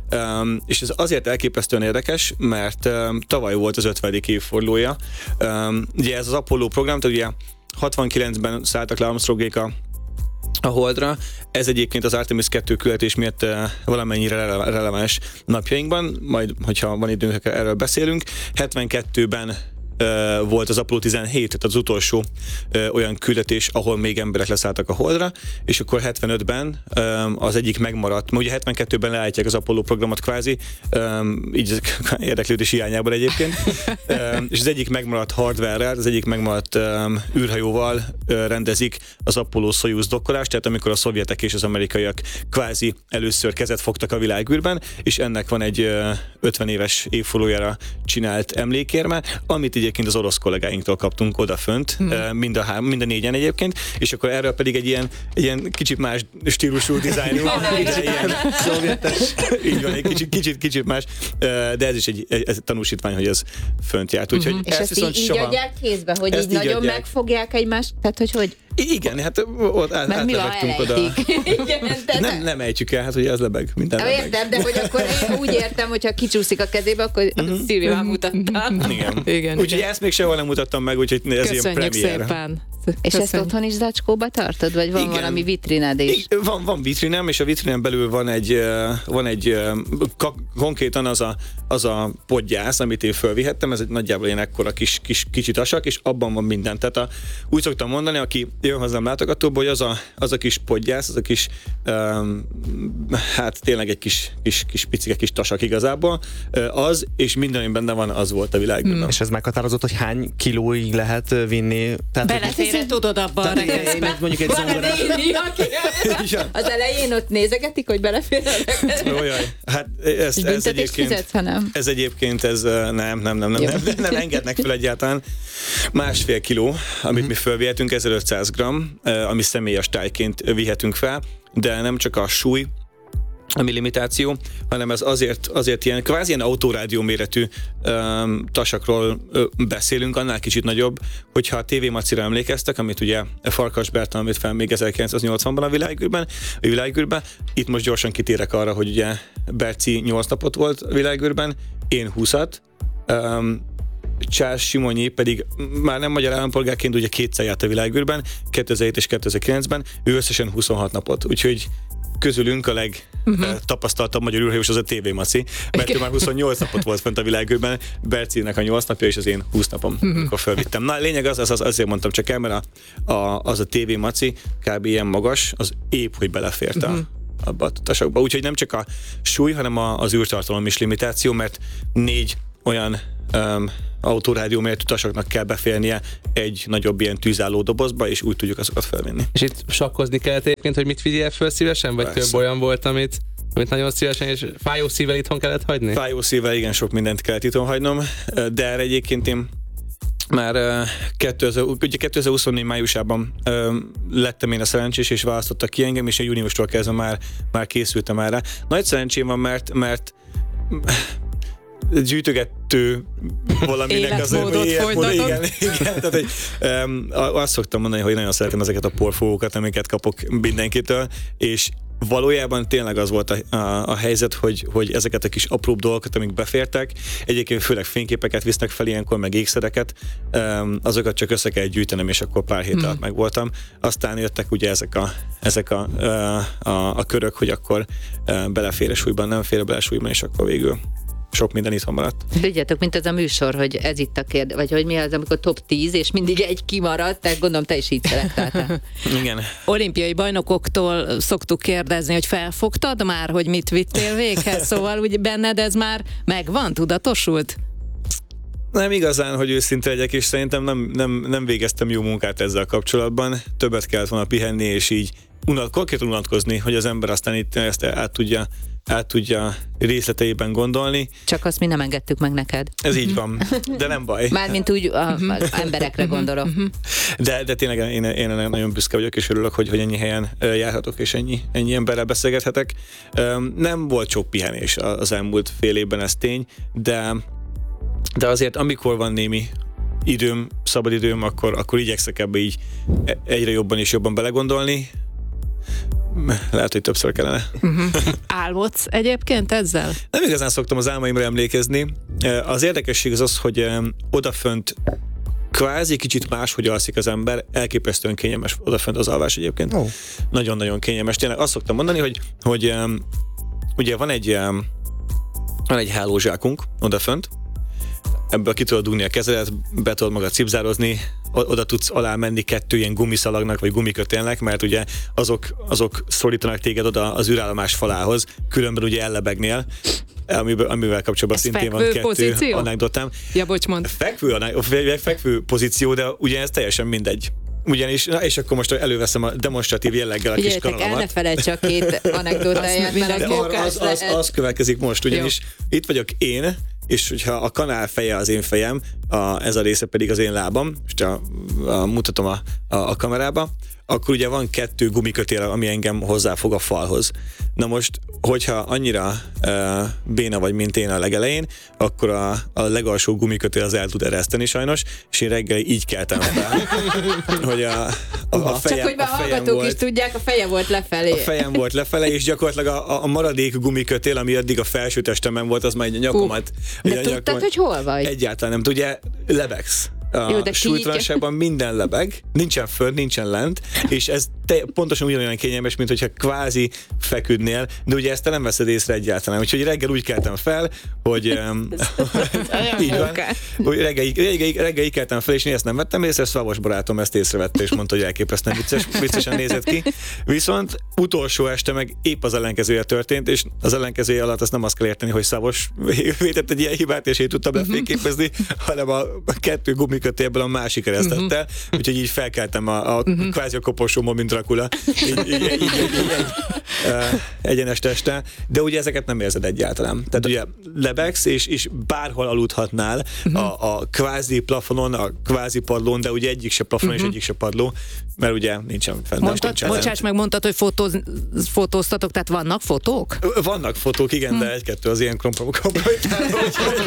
és ez azért elképesztően érdekes, mert tavaly volt az 50. évfordulója. Ugye ez az Apollo program, tehát ugye 69-ben szálltak le Armstrongék a Holdra, ez egyébként az Artemis 2 küldetés miatt valamennyire releváns napjainkban, majd, hogyha van időnk, erről beszélünk. 72-ben volt az Apollo 17, tehát az utolsó olyan küldetés, ahol még emberek leszálltak a Holdra, és akkor 75-ben az egyik megmaradt, ugye 72-ben leállítják az Apollo programot kvázi, így érdeklődés hiányából egyébként, és az egyik megmaradt hardware-rel, az egyik megmaradt űrhajóval rendezik az Apollo-Soyuz dokkolást, tehát amikor a szovjetek és az amerikaiak kvázi először kezet fogtak a világűrben, és ennek van egy 50 éves évfordulójára csinált emlékérme, amit egyébként az orosz kollégáinktól kaptunk odafönt, mind a négyen egyébként, és akkor erről pedig egy ilyen kicsit más stílusú dizájnú, ilyen szovjetes, így van, egy kicsit más, de ez is egy tanúsítvány, hogy ez fönt járt. Úgyhogy és ezt így adják kézbe, hogy így nagyon adják. Megfogják egymást, tehát hogy igen, hát ott átlebegtünk oda. Nem ejtjük el, hát hogy ez lebeg, minden lebeg. Értem, de hogy akkor én úgy értem, hogyha kicsúszik a kezébe, akkor Szilvi már mutatta. Igen. Úgyhogy ezt még sehol nem mutattam meg, úgyhogy ez ilyen premier. Szépen. És ezt otthon is zacskóba tartod, vagy van valami vitrined is? Van vitrinem, és a vitrinem belül van egy konkrétan az a podgyász, amit én fölvihettem, ez egy nagyjából ilyen ekkora kicsi tasak, és abban van minden. Tehát úgy szoktam mondani, aki jön hozzám látogatóba, hogy az a kis podgyász, az a kis hát tényleg egy kis picike kis tasak igazából, az, és minden, ami benne van, az volt a világban. És ez meghatározott, hogy hány kilóig lehet vinni? Beleférhet tudod abban a rekeszbe. Mondjuk egy zongorát. Az elején ott nézegetik, hogy belefér a rekeszbe. Hát ez egyébként nem engednek fel egyáltalán. 1,5 kiló, amit mi fölvihetünk, 1500 g, ami személyes tájként vihetünk fel, de nem csak a súly, limitáció, hanem ez azért ilyen kvázi ilyen autórádió méretű tasakról beszélünk, annál kicsit nagyobb, hogyha a TV Macira emlékeztek, amit ugye Farkas Bertalan amit fel még 1980-ban a világűrben, itt most gyorsan kitérek arra, hogy ugye Berci 8 napot volt a világűrben, én 20-at, Charles Simonyi pedig már nem magyar állampolgárként ugye kétszer járt a világűrben, 2007 és 2009-ben, ő összesen 26 napot, úgyhogy közülünk a legtapasztaltabb magyar űrhajós az a TV Maci, mert ő már 28 napot volt fent a világűrben, Bercinek a 8 napja és az én 20 napom, amikor felvittem. Na, a lényeg azért mondtam csak el, mert az a TV Maci kb. Ilyen magas, az épp, hogy belefért abba a tasakba. Úgyhogy nem csak a súly, hanem az űrtartalom is limitáció, mert 4 olyan autórádió méretű tasaknak kell beférnie egy nagyobb ilyen tűzálló dobozba, és úgy tudjuk azokat felvinni. És itt sakkozni kellett egyébként, hogy mit vigyél föl szívesen? Vagy több olyan volt, amit nagyon szívesen, és fájó szívvel itthon kellett hagyni? Fájó szívvel igen, sok mindent kellett itthon hagynom, de erre egyébként én már 2024 májusában lettem én a szerencsés, és választottak ki engem, és júniustól kezdve már készültem erre. Nagy szerencsém van, mert gyűjtögető valaminek az életmódot, igen. Tehát, hogy, azt szoktam mondani, hogy nagyon szeretem ezeket a porfókat, amiket kapok mindenkitől, és valójában tényleg az volt a helyzet, hogy ezeket a kis apróbb dolgokat, amik befértek, egyébként főleg fényképeket visznek fel ilyenkor, meg ékszereket, azokat csak össze kell gyűjtenem, és akkor pár hét alatt megvoltam. Aztán jöttek ugye ezek a körök, hogy akkor belefér a súlyban, nem fér bele a súlyban, és akkor végül sok minden itthon maradt. Tudjátok, mint az a műsor, hogy ez itt a kérdés, vagy hogy mi az, amikor top 10, és mindig egy kimaradt, tehát gondolom te is így szelektáltál. Igen. Olimpiai bajnokoktól szoktuk kérdezni, hogy felfogtad már, hogy mit vittél véghez, szóval úgy benned ez már megvan, tudatosult? Nem igazán, hogy őszinte legyek, és szerintem nem végeztem jó munkát ezzel kapcsolatban. Többet kellett volna pihenni, és így konkrétan unatkozni, hogy az ember aztán itt ezt át tudja részleteiben gondolni. Csak azt mi nem engedtük meg neked. Ez így van, de nem baj. Mármint úgy az emberekre gondolok. De tényleg én nagyon büszke vagyok, és örülök, hogy ennyi helyen járhatok, és ennyi emberrel beszélgethetek. Nem volt sok pihenés az elmúlt fél évben, ez tény, de azért amikor van némi időm, szabad időm, akkor igyekszek ebbe így egyre jobban és jobban belegondolni. Lehet, hogy többször kellene. Álmodsz egyébként ezzel? Nem igazán szoktam az álmaimra emlékezni. Az érdekesség az, hogy odafönt kvázi kicsit máshogy alszik az ember, elképesztően kényelmes odafönt az alvás egyébként. Oh. Nagyon-nagyon kényelmes. Tényleg azt szoktam mondani, hogy ugye van egy hálózsákunk odafönt, ebből ki tudod dugni a kezedet, be tudod magad cipzározni, oda tudsz alá menni 2 ilyen gumiszalagnak, vagy gumikötélnek, mert ugye azok szorítanak téged oda az űrállomás falához, különben ugye ellebegnél, amivel kapcsolatban szintén van 2 anekdotám. Ja, bocs, mondd. Fekvő pozíció, de ugye ez teljesen mindegy. Ugyanis, és akkor most előveszem a demonstratív jelleggel a kis kanalamat. El ne felejts csak 2 anekdotáját, mert az következik most, ugyanis itt vagyok én, és hogyha a kanál feje az én fejem, ez a része pedig az én lábam, és mutatom a kamerába, akkor ugye van 2 gumikötél, ami engem hozzáfog a falhoz. Na most, hogyha annyira béna vagy, mint én a legelején, akkor a legalsó gumikötél az el tud ereszteni sajnos, és én reggel így keltem fel, hogy a fejem, csak hogy a hallgatók volt, is tudják, a feje volt lefelé. A fejem volt lefelé, és gyakorlatilag a maradék gumikötél, ami addig a felső testemen volt, az már egy nyakomat. De tudtad, hogy hol vagy? Egyáltalán nem tudja, lebegsz. A súlytalanságban minden lebeg, nincsen föld, nincsen lent, és ez pontosan ugyanolyan kényelmes, mint hogyha kvázi feküdnél, de ugye ezt te nem veszed észre egyáltalán. Úgyhogy reggel úgy keltem fel, hogy így van, hogy reggel így keltem fel, és én ezt nem vettem észre, Szavas barátom ezt észrevette, és mondta, hogy elképesztően viccesen nézett ki. Viszont utolsó este meg épp az ellenkezője történt, és az ellenkezője alatt azt nem azt kell érteni, hogy Szavas vétett egy ilyen hibát, és én tudtam lefényképezni, hanem a 2 gumikötélből a másik eresztette, úgyhogy így felkeltem kvázi a koporsómon, mint Dracula. egyenes testtel, de ugye ezeket nem érzed egyáltalán. Tehát ugye lebegsz, és bárhol aludhatnál a kvázi plafonon, a kvázi padlón, de ugye egyik se plafon és egyik se padló, mert ugye nincsen fenn. Bocsáss meg, mondtad, hogy fotóztatok, tehát vannak fotók? Vannak fotók, igen, de egy-kettő az ilyen kompromitáló.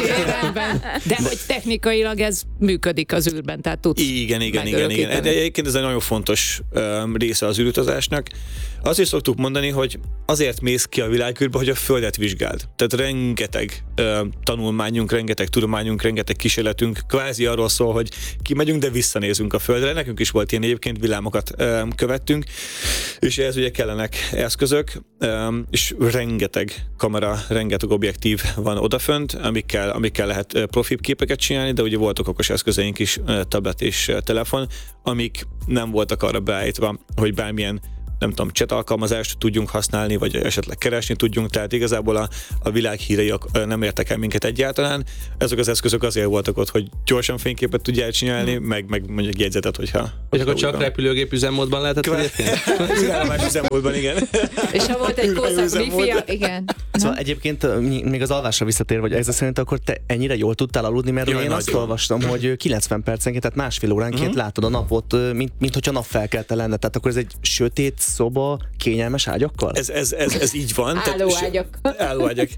De hogy technikailag ez működik az űrben, tehát tudsz. Igen. Egyébként ez egy nagyon fontos része az űrutazásnak. Azt is szoktuk mondani, hogy azért mész ki a világűrbe, hogy a Földet vizsgáld. Tehát rengeteg tanulmányunk, rengeteg tudományunk, rengeteg kísérletünk kvázi arról szól, hogy kimegyünk, de visszanézünk a Földre. Nekünk is volt ilyen, egyébként villámokat követtünk, és ehhez ugye kellenek eszközök, és rengeteg kamera, rengeteg objektív van odafönt, amikkel lehet profibb képeket csinálni, de ugye voltak okos eszközeink is, tablet és telefon, amik nem voltak arra beállítva, hogy bármilyen nem tudom, chat alkalmazást tudjunk használni, vagy esetleg keresni tudjunk, tehát igazából a világ hírei nem értek el minket egyáltalán. Ezek az eszközök azért voltak ott, hogy gyorsan fényképet tudjál csinálni, meg mondjuk jegyzetet, hogyha akkor csak repülőgép üzemmódban lehetett egyébként? Üzemmódban, üzemmódban, igen. És ha volt egy korszak wifi, igen. Szóval egyébként még az alvásra visszatér, vagy ezzel szerint akkor te ennyire jól tudtál aludni, mert én azt olvastam, hogy 90 percenként, tehát másfél óránként látod a napot, mint hogyha napfelkelte lenne. Tehát akkor ez egy sötét szoba kényelmes ágyakkal? Ez így van. Állóágyak.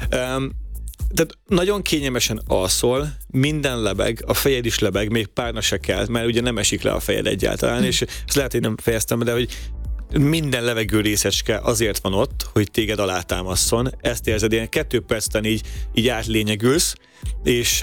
Tehát nagyon kényelmesen alszol, minden lebeg, a fejed is lebeg, még párna se kell, mert ugye nem esik le a fejed egyáltalán, és ezt lehet, hogy nem fejeztem, de hogy minden levegő részecske azért van ott, hogy téged alátámasszon. Ezt érzed, ilyen 2 percben így átlényegülsz, és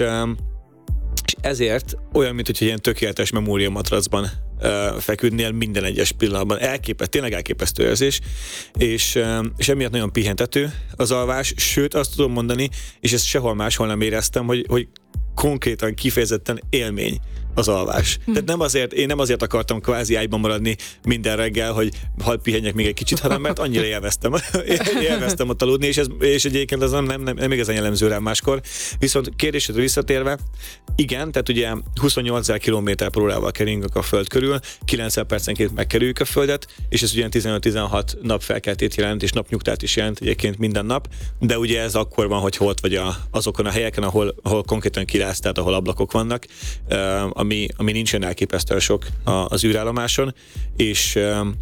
ezért olyan, mint hogy ilyen tökéletes memóriamatracban feküdnél minden egyes pillanatban. Tényleg elképesztő érzés, és emiatt nagyon pihentető az alvás, sőt azt tudom mondani, és ezt sehol máshol nem éreztem, hogy konkrétan kifejezetten élmény az alvás. Tehát én nem azért akartam kvázi ágyban maradni minden reggel, hogy hadd pihenjek még egy kicsit, hanem mert annyira élveztem ott aludni, és egyébként ez nem igazán jellemző rám máskor. Viszont kérdésedre visszatérve, igen, tehát ugye 28 km/h keringünk a Föld körül, 90 percenként megkerüljük a Földet, és ez ugye 15-16 nap felkeltét jelent, és napnyugtát is jelent egyébként minden nap, de ugye ez akkor van, hogy holt vagy azokon a helyeken, ahol konkrétan kilátsz, tehát ahol ablakok vannak, ami nincsen elképesztően sok az űrállomáson, és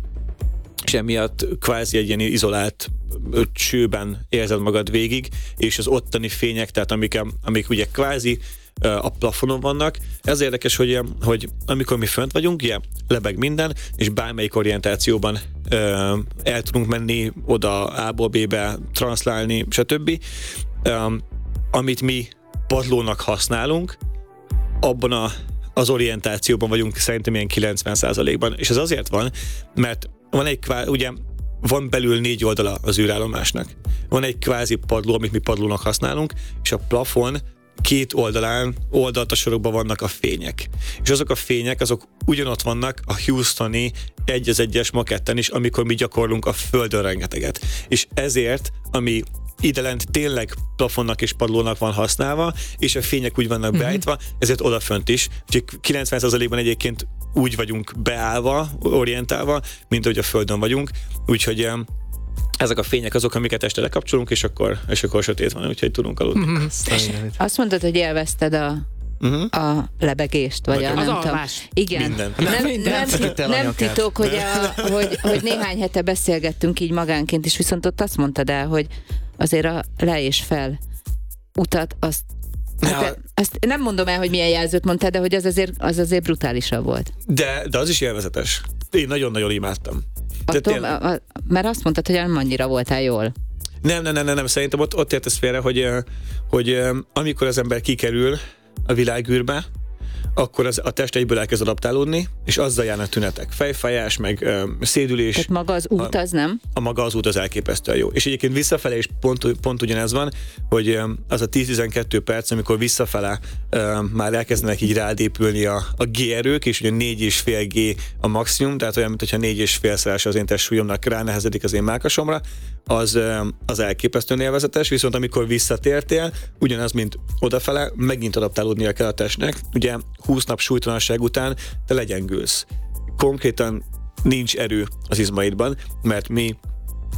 emiatt kvázi egy ilyen izolált csőben érzed magad végig, és az ottani fények, tehát amik ugye kvázi a plafonon vannak. Ez érdekes, hogy amikor mi fönt vagyunk, ugye lebeg minden, és bármelyik orientációban el tudunk menni oda A-ból B-be, transzlálni, stb. Amit mi padlónak használunk, abban az orientációban vagyunk szerintem ilyen 90%-ban, és ez azért van, mert van belül 4 oldala az űrállomásnak. Van egy kvázi padló, amit mi padlónak használunk, és a plafon 2 oldalán, oldaltasorokban vannak a fények. És azok a fények, azok ugyanott vannak a Houstoni 1-1-es maketten is, amikor mi gyakorlunk a Földön rengeteget. És ezért, ami idelent tényleg plafonnak és padlónak van használva, és a fények úgy vannak beállítva, ezért odafönt is. Úgyhogy 90%-ban egyébként úgy vagyunk beállva, orientálva, mint ahogy a Földön vagyunk. Úgyhogy ezek a fények azok, amiket este lekapcsolunk, és akkor sötét van, úgyhogy tudunk aludni. Azt mondtad, hogy élvezted a lebegést, vagy az alvás. Igen. Nem titok, hogy néhány hete beszélgettünk így magánként, és viszont ott azt mondtad el, hogy azért a le és fel utat, azt nem mondom el, hogy milyen jelzőt mondtál, de hogy az azért brutálisabb volt. De az is élvezetes. Én nagyon-nagyon imádtam. Mert azt mondtad, hogy nem annyira voltál jól. Nem. Szerintem ott értesz félre, hogy amikor az ember kikerül a világűrbe, akkor a test egyből elkezd adaptálódni, és azzal járnak tünetek. Fejfájás, meg szédülés. Tehát maga az út az nem? A maga az út az elképesztően jó. És egyébként visszafele is pont ugyanez van, hogy az a 10-12 perc, amikor visszafele már elkezdenek így rád épülni a G-erők, és ugye 4,5 G a maximum, tehát olyan, mintha 4,5-szeres az én testsúlyomnak ránehezedik az én mellkasomra, az elképesztően élvezetes, viszont amikor visszatértél, ugyanaz, mint odafele, megint adaptálódnia kell a testnek. Ugye 20 nap súlytalanság után te legyengülsz. Konkrétan nincs erő az izmaidban, mert mi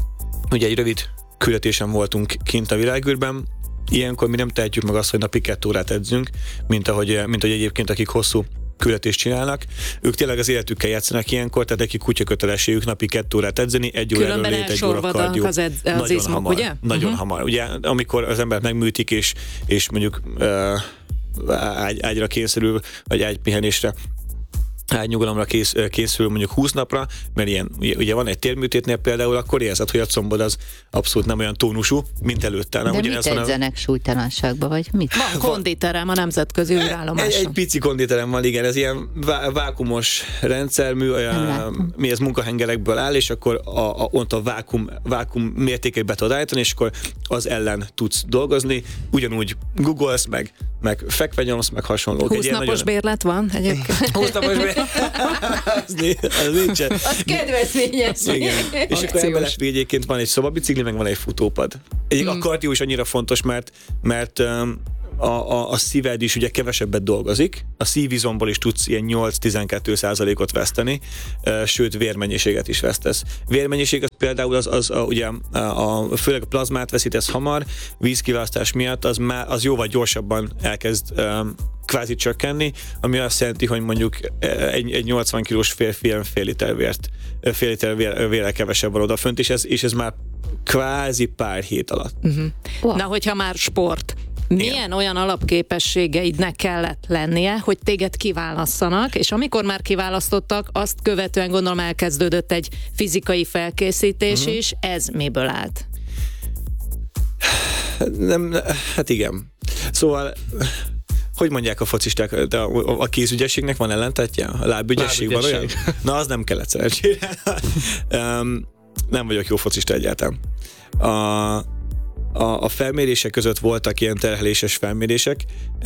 ugye egy rövid küldetésen voltunk kint a világűrben, ilyenkor mi nem tehetjük meg azt, hogy napi 2 órát edzünk, mint ahogy egyébként akik hosszú küldetést csinálnak. Ők tényleg az életükkel játszanak ilyenkor, tehát neki kutyakötelességük napi 2 órát edzeni, 1 óra erőlét, 1 óra kardió. Az izmok, hamar, ugye? Nagyon hamar. Ugye, amikor az embert megműtik, és mondjuk ágyra kényszerül, vagy ágypihenésre, ágynyugalomra készül mondjuk 20 napra, mert ilyen, ugye van egy térműtétnél például, akkor érzed, hogy a combod az abszolút nem olyan tónusú, mint előtte. De mit edzenek súlytalanságba, vagy mit? Van konditerem a nemzetközi űrállomáson. Egy pici konditerem van, igen, ez ilyen vákumos rendszermű, mi ez munkahengerekből áll, és akkor ott a vákum mértékét be tudod állítani, és akkor az ellen tudsz dolgozni, ugyanúgy googolsz, meg fekve nyomsz, meg hasonlók. 20 napos bérlet van egyébként. 20 napos bérlet. az nincsen. Az kedvezményes. Igen. És akkor emellett egyébként van egy szobabicikli, meg van egy futópad. A kardió is annyira fontos, mert a szíved is ugye kevesebbet dolgozik, a szívizomból is tudsz ilyen 8-12%-ot veszteni, sőt vérmennyiséget is vesztesz. Vérmennyiség az például ugye főleg a plazmát veszítesz hamar, vízkiválasztás miatt az jóval gyorsabban elkezd kvázi csökkenni, ami azt jelenti, hogy mondjuk egy 80 kilós férfi fél liter vérrel kevesebb van odafönt, és ez már kvázi pár hét alatt. Wow. Na, hogyha már sport, milyen olyan alapképességeidnek kellett lennie, hogy téged kiválasszanak, és amikor már kiválasztottak, azt követően gondolom elkezdődött egy fizikai felkészítés is, ez miből állt? Hát igen. Szóval hogy mondják a focisták, a kézügyességnek van ellentetje? A lábügyesség van olyan? Na, az nem kellett szerencsére. Nem vagyok jó focista egyáltalán. A felmérések között voltak ilyen terheléses felmérések,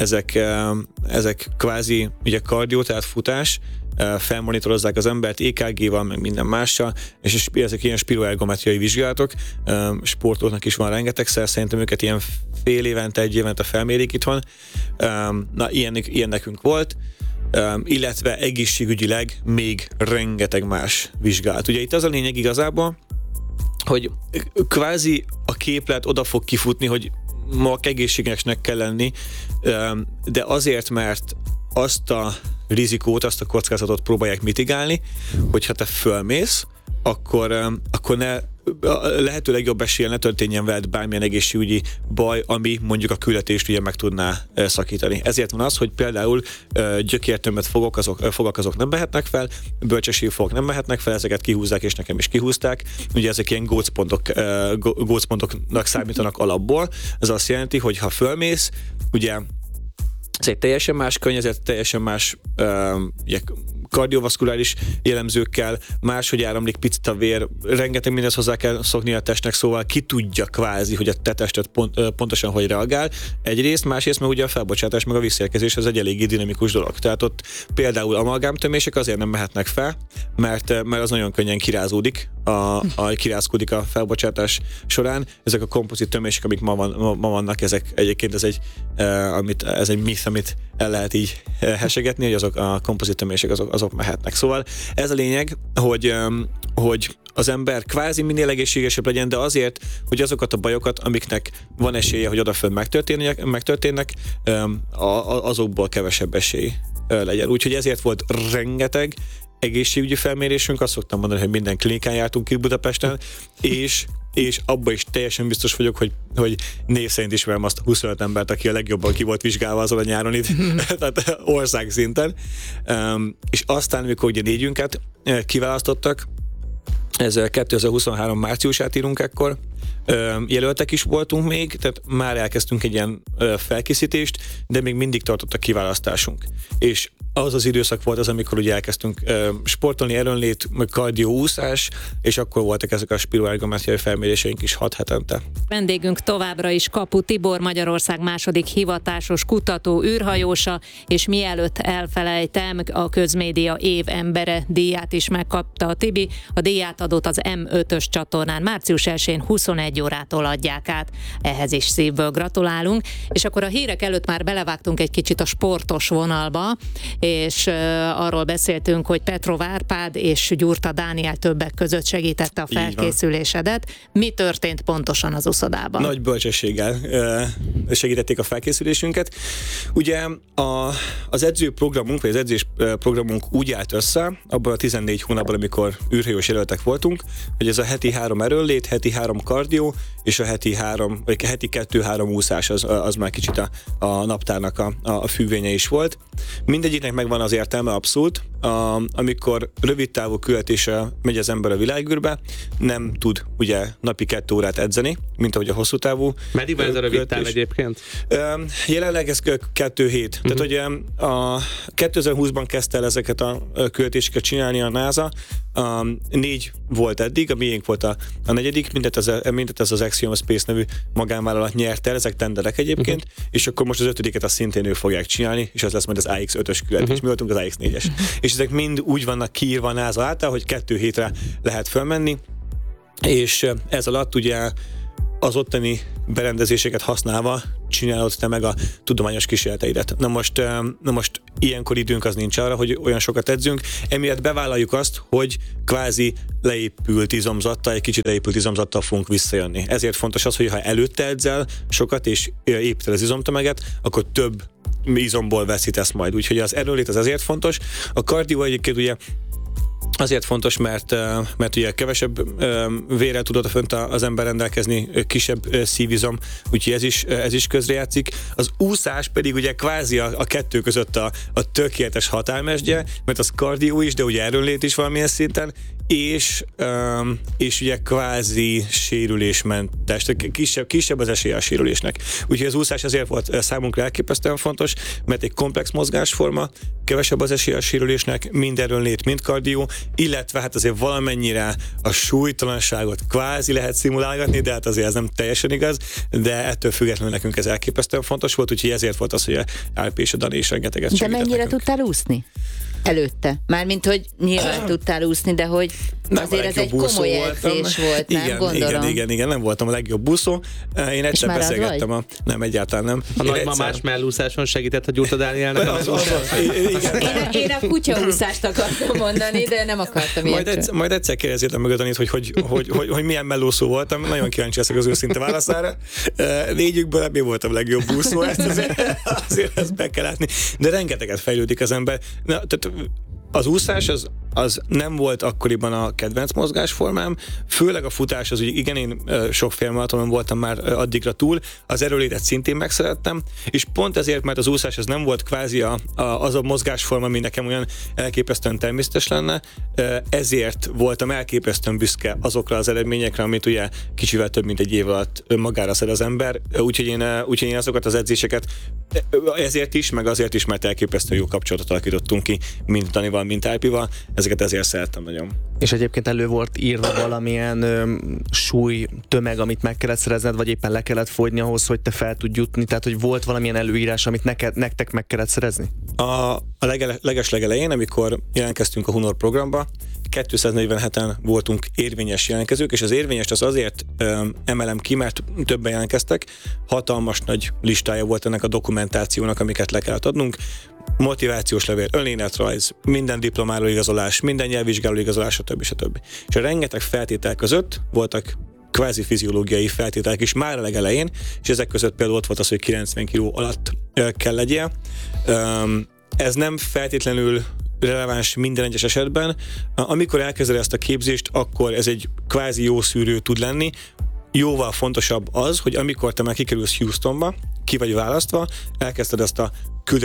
ezek kvázi ugye kardió, tehát futás, felmonitorozzák az embert EKG-val, meg minden mással, és ezek ilyen spiroergometriai vizsgálatok, sportolóknak is van rengetegszer, szerintem őket ilyen fél évente, 1 évente felmérik itthon. Na, ilyen nekünk volt, illetve egészségügyileg még rengeteg más vizsgálat. Ugye itt az a lényeg igazából, hogy kvázi a képlet oda fog kifutni, hogy ma egészségesnek kell lenni, de azért, mert azt a rizikót, azt a kockázatot próbálják mitigálni, hogyha te fölmész, akkor lehetőleg jobb eséllyel ne történjen veled bármilyen egészségügyi baj, ami mondjuk a küldetést ugye meg tudná szakítani. Ezért van az, hogy például gyökértömböt fogak azok nem mehetnek fel, bölcsességfogak nem mehetnek fel, ezeket kihúzzák, és nekem is kihúzták. Ugye ezek ilyen gócpontoknak számítanak alapból. Ez azt jelenti, hogy ha fölmész, ugye ez egy teljesen más környezet, teljesen más kardiovaszkuláris jellemzőkkel, máshogy áramlik picit a vér, rengeteg mindent hozzá kell szokni a testnek, szóval ki tudja kvázi, hogy a te tested pontosan hogy reagál. Egyrészt, másrészt meg ugye a felbocsátás meg a visszaérkezés, ez egy eléggé dinamikus dolog. Tehát ott például amalgámtömések azért nem mehetnek fel, mert az nagyon könnyen kirázódik, kirázkodik a felbocsátás során. Ezek a kompozit tömések, amik ma vannak, ezek egyébként ez egy myth, amit el lehet így hesegetni, hogy azok a kompozit tömések azok mehetnek. Szóval ez a lényeg, hogy az ember kvázi minél egészségesebb legyen, de azért, hogy azokat a bajokat, amiknek van esélye, hogy odafönn megtörténnek, azokból kevesebb esély legyen. Úgyhogy ezért volt rengeteg egészségügyi felmérésünk, azt szoktam mondani, hogy minden klinikán jártunk ki Budapesten, és abban is teljesen biztos vagyok, hogy név szerint ismerem azt a 25 embert, aki a legjobban ki volt vizsgálva azon a nyáron itt, tehát országszinten. És aztán, amikor ugye 4-ünket kiválasztottak, ez 2023 márciusát írunk ekkor, jelöltek is voltunk még, tehát már elkezdtünk egy ilyen felkészítést, de még mindig tartott a kiválasztásunk. És az időszak volt az, amikor ugye elkezdtünk sportolni, erőnlét, kardióúszás, és akkor voltak ezek a spiroergometriai felméréseink is 6 hetente. Vendégünk továbbra is Kapu Tibor, Magyarország második hivatásos kutató űrhajósa, és mielőtt elfelejtem, a Közmédia év embere díját is megkapta a Tibi. A díját adott az M5-ös csatornán március 1-én 20 21 órától adják át. Ehhez is szívből gratulálunk. És akkor a hírek előtt már belevágtunk egy kicsit a sportos vonalba, és arról beszéltünk, hogy Petrov Árpád és Gyurta Dániel többek között segítette a felkészülésedet. Mi történt pontosan az uszodában? Nagy bölcsességgel segítették a felkészülésünket. Ugye az edzőprogramunk, vagy az edzés programunk úgy állt össze, abban a 14 hónapban, amikor űrhajós jelöltek voltunk, hogy ez a heti 3 erőnlét, heti 3 kardió, és a heti 2-3 úszás, az már kicsit a naptárnak a függvénye is volt. Mindegyiknek megvan az értelme abszolút. Amikor rövid távú küldetésre megy az ember a világűrbe, nem tud ugye napi 2 órát edzeni, mint ahogy a hosszú távú. Meddig van ez a rövid táv egyébként? Jelenleg ez 2 hét. Tehát ugye a 2020-ban kezdte el ezeket a küldetéseket csinálni a NASA. 4 volt eddig, a miénk volt a 4. mindet ez az Axiom Space nevű magánvállalat nyerte el, ezek tenderek egyébként, és akkor most az 5-et azt szintén ők fogják csinálni, és az lesz majd az AX5-ös küldetés. Mi voltunk az AX4-es. És ezek mind úgy vannak kiírva a NASA által, hogy 2 hétre lehet fölmenni, és ez alatt ugye az ottani berendezéseket használva csinálod te meg a tudományos kísérleteidet. Na most ilyenkor időnk az nincs arra, hogy olyan sokat edzünk, emiatt bevállaljuk azt, hogy kvázi leépült izomzattal, egy kicsit leépült izomzattal fogunk visszajönni. Ezért fontos az, hogy ha előtte edzel sokat és építed az izomtömeget, akkor több izomból veszítesz majd. Úgyhogy az erőnlét az ezért fontos. A kardió egyébként ugye azért fontos, mert ugye kevesebb vérrel tudod fönt az ember rendelkezni, kisebb szívizom, úgyhogy ez is közrejátszik. Az úszás pedig ugye kvázi a kettő között a tökéletes határmesdje, mert az kardió is, de ugye erőnlét is valamilyen szinten, és ugye kvázi sérülésmentes, kisebb az esélye a sérülésnek. Úgyhogy az úszás azért volt számunkra elképesztően fontos, mert egy komplex mozgásforma, kevesebb az esélye a sérülésnek, mind erőnlét, mind kardió, illetve hát azért valamennyire a súlytalanságot kvázi lehet szimulálgatni, de hát azért ez nem teljesen igaz, de ettől függetlenül nekünk ez elképesztően fontos volt, úgyhogy ezért volt az, hogy a Árpi és a Dani is rengeteget segített. De mennyire nekünk. tudtál úszni? Előtte. Mármint, hogy nyilván tudtál úszni, de hogy azért ez egy komoly edzés volt, nem? Gondolom. Igen, nem voltam a legjobb úszó. Én egyszer beszélgettem nem, egyáltalán nem. A nagymamás mellúszáson segített a Gyurta Dánielnek az Én a kutyaúszást akartam mondani, de nem akartam ilyet. Majd egyszer kérdezzétek meg a Danit, hogy milyen mellúszó voltam. Nagyon kíváncsi leszek az őszinte válaszára. 4-ből ebből voltam a legjobb úszó, azért ezt be kell látni. De rengeteget fejlődik az ember. Tehát az úszás az nem volt akkoriban a kedvenc mozgásformám, főleg a futás az, hogy igen, én sok félmaratonon voltam már addigra túl, az erőlétet szintén megszerettem, és pont ezért, mert az úszás az nem volt kvázi az a mozgásforma, ami nekem olyan elképesztően természetes lenne, ezért voltam elképesztően büszke azokra az eredményekre, amit ugye kicsivel több mint egy év alatt magára szed az ember, úgyhogy én azokat az edzéseket ezért is, meg azért is, mert elképesztően jó kapcsolatot alakítottunk ki, mind Danival, mind Árpival, ezeket ezért szerettem nagyon. És egyébként elő volt írva valamilyen súly, tömeg, amit meg kellett szerezned, vagy éppen le kellett fogyni ahhoz, hogy te fel tudj jutni, tehát hogy volt valamilyen előírás, amit nektek meg kellett szerezni? A legelején, amikor jelentkeztünk a Hunor programba, 247-en voltunk érvényes jelentkezők, és az érvényest az azért emelem ki, mert többen jelentkeztek, hatalmas nagy listája volt ennek a dokumentációnak, amiket le kellett adnunk, motivációs levél, önéletrajz, minden diplomáról igazolás, minden nyelvvizsgáló igazolás, stb. És a rengeteg feltétel között voltak kvázi fiziológiai feltételek is már a legelején, és ezek között például ott volt az, hogy 90 kg alatt kell legyél. Ez nem feltétlenül releváns minden egyes esetben. Amikor elkezded ezt a képzést, akkor ez egy kvázi jó szűrő tud lenni. Jóval fontosabb az, hogy amikor te már kikerülsz Houstonba, ki vagy választva, elkezdted ezt a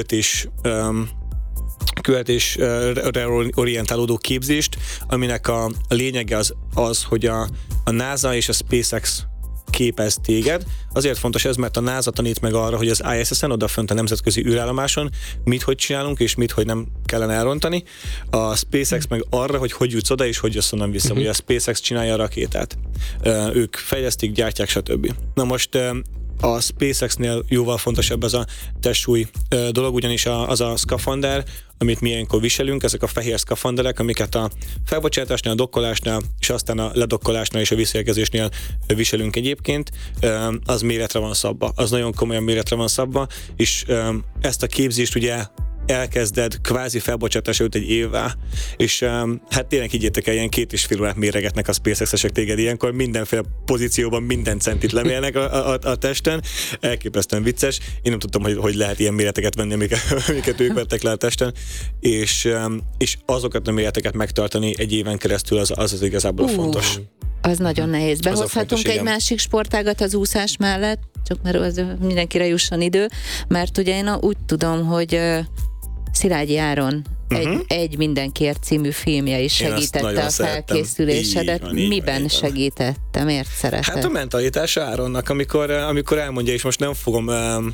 küldetésre orientálódó képzést, aminek a lényege az, hogy a NASA és a SpaceX képez téged. Azért fontos ez, mert a NASA tanít meg arra, hogy az ISS-en, odafönt a nemzetközi űrállomáson hogy csinálunk, és hogy nem kellene elrontani. A SpaceX meg arra, hogy jutsz oda, és hogy jössz onnan vissza. Ugye a SpaceX csinálja a rakétát. Ők fejlesztik, gyártják, stb. Na most A SpaceX-nél jóval fontosabb ez a testsúly dolog, ugyanis az a szkafander, amit mi ilyenkor viselünk, ezek a fehér szkafanderek, amiket a felbocsátásnál, a dokkolásnál, és aztán a ledokkolásnál és a visszaérkezésnél viselünk egyébként, az méretre van szabva, az nagyon komolyan méretre van szabva, és ezt a képzést ugye elkezded kvázi felbocsátás előtt egy évvel, és hát tényleg higgyétek el, ilyen 2,5 órát méregetnek a SpaceX-esek téged ilyenkor, mindenféle pozícióban minden centit lemérnek a testen, elképesztően vicces. Én nem tudtam, hogy lehet ilyen méreteket venni, amiket ők vettek le a testen, és azokat a méreteket megtartani egy éven keresztül az igazából fontos. Az nagyon nehéz. Behozhatunk egy másik sportágat az úszás mellett, csak mert az mindenkire jusson idő, mert ugye én úgy tudom, hogy Szilágyi Áron egy Mindenkiért című filmje is segítette a felkészülésedet. Miben segítette? Miért szeretett? Hát a mentalitása Áronnak, amikor elmondja, és most nem fogom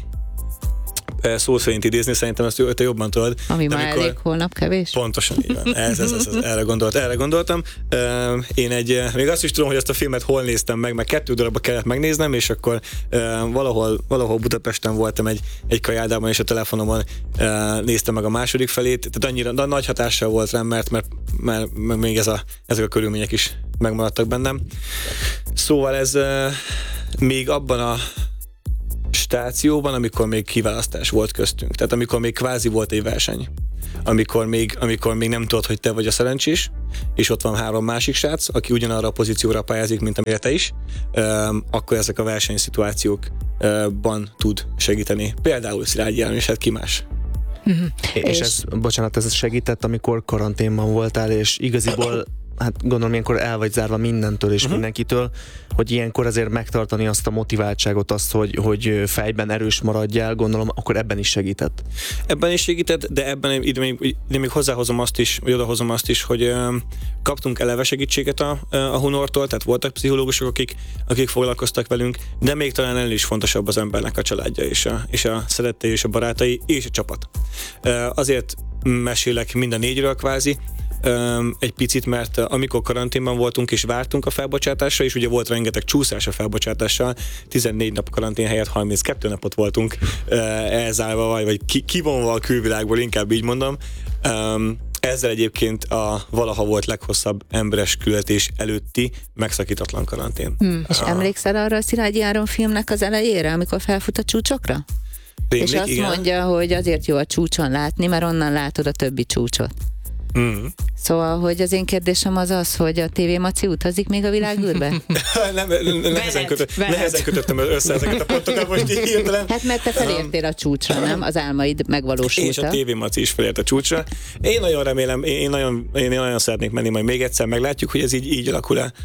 szó szerint idézni, szerintem ezt te jobban tudod. Ami már elég, holnap kevés? Pontosan így van. Erre gondoltam. Én még azt is tudom, hogy ezt a filmet hol néztem meg 2 darabba kellett megnéznem, és akkor valahol Budapesten voltam egy kajáldában, és a telefonomon néztem meg a második felét, tehát annyira nagy hatással volt rám, mert még ezek a körülmények is megmaradtak bennem. Szóval ez még abban a stációban, amikor még kiválasztás volt köztünk. Tehát amikor még kvázi volt egy verseny. Amikor még nem tudod, hogy te vagy a szerencsés, és ott van 3 másik srác, aki ugyanarra a pozícióra pályázik, mint amire te is, akkor ezek a versenyszituációkban tud segíteni. Például Szilágyi Áron, és hát ki más. És ez segített, amikor karanténban voltál, és igaziból hát gondolom ilyenkor el vagy zárva mindentől és mindenkitől, hogy ilyenkor azért megtartani azt a motiváltságot, azt, hogy fejben erős maradjál, gondolom, akkor ebben is segített. Ebben is segített, de ebben ide még hozzáhozom azt is, vagy odahozom azt is, hogy kaptunk eleve segítséget a Hunortól, tehát voltak pszichológusok, akik foglalkoztak velünk, de még talán ennél is fontosabb az embernek a családja, és a szerettei, és a barátai, és a csapat. Azért mesélek mind a 4-ről kvázi, egy picit, mert amikor karanténban voltunk és vártunk a felbocsátásra, és ugye volt rengeteg csúszás a felbocsátással, 14 nap karantén helyett 32 napot voltunk elzárva, vagy kivonva a külvilágból, inkább így mondom. Ezzel egyébként a valaha volt leghosszabb emberes küldetés előtti megszakítatlan karantén. És emlékszel arra a Szilágyi Áron filmnek az elejére, amikor felfut a csúcsokra? És azt mondja, hogy azért jó a csúcson látni, mert onnan látod a többi csúcsot. Szóval, hogy az én kérdésem az, hogy a TV Maci utazik még a világűrbe? Nehezen kötöttem össze ezeket a pontokat most így hirtelen. Hát mert te felértél a csúcsra, nem? Az álmaid megvalósultak. És a TV Maci is felért a csúcsra. Én nagyon remélem, én nagyon szeretnék menni, majd még egyszer meglátjuk, hogy ez így alakul-e.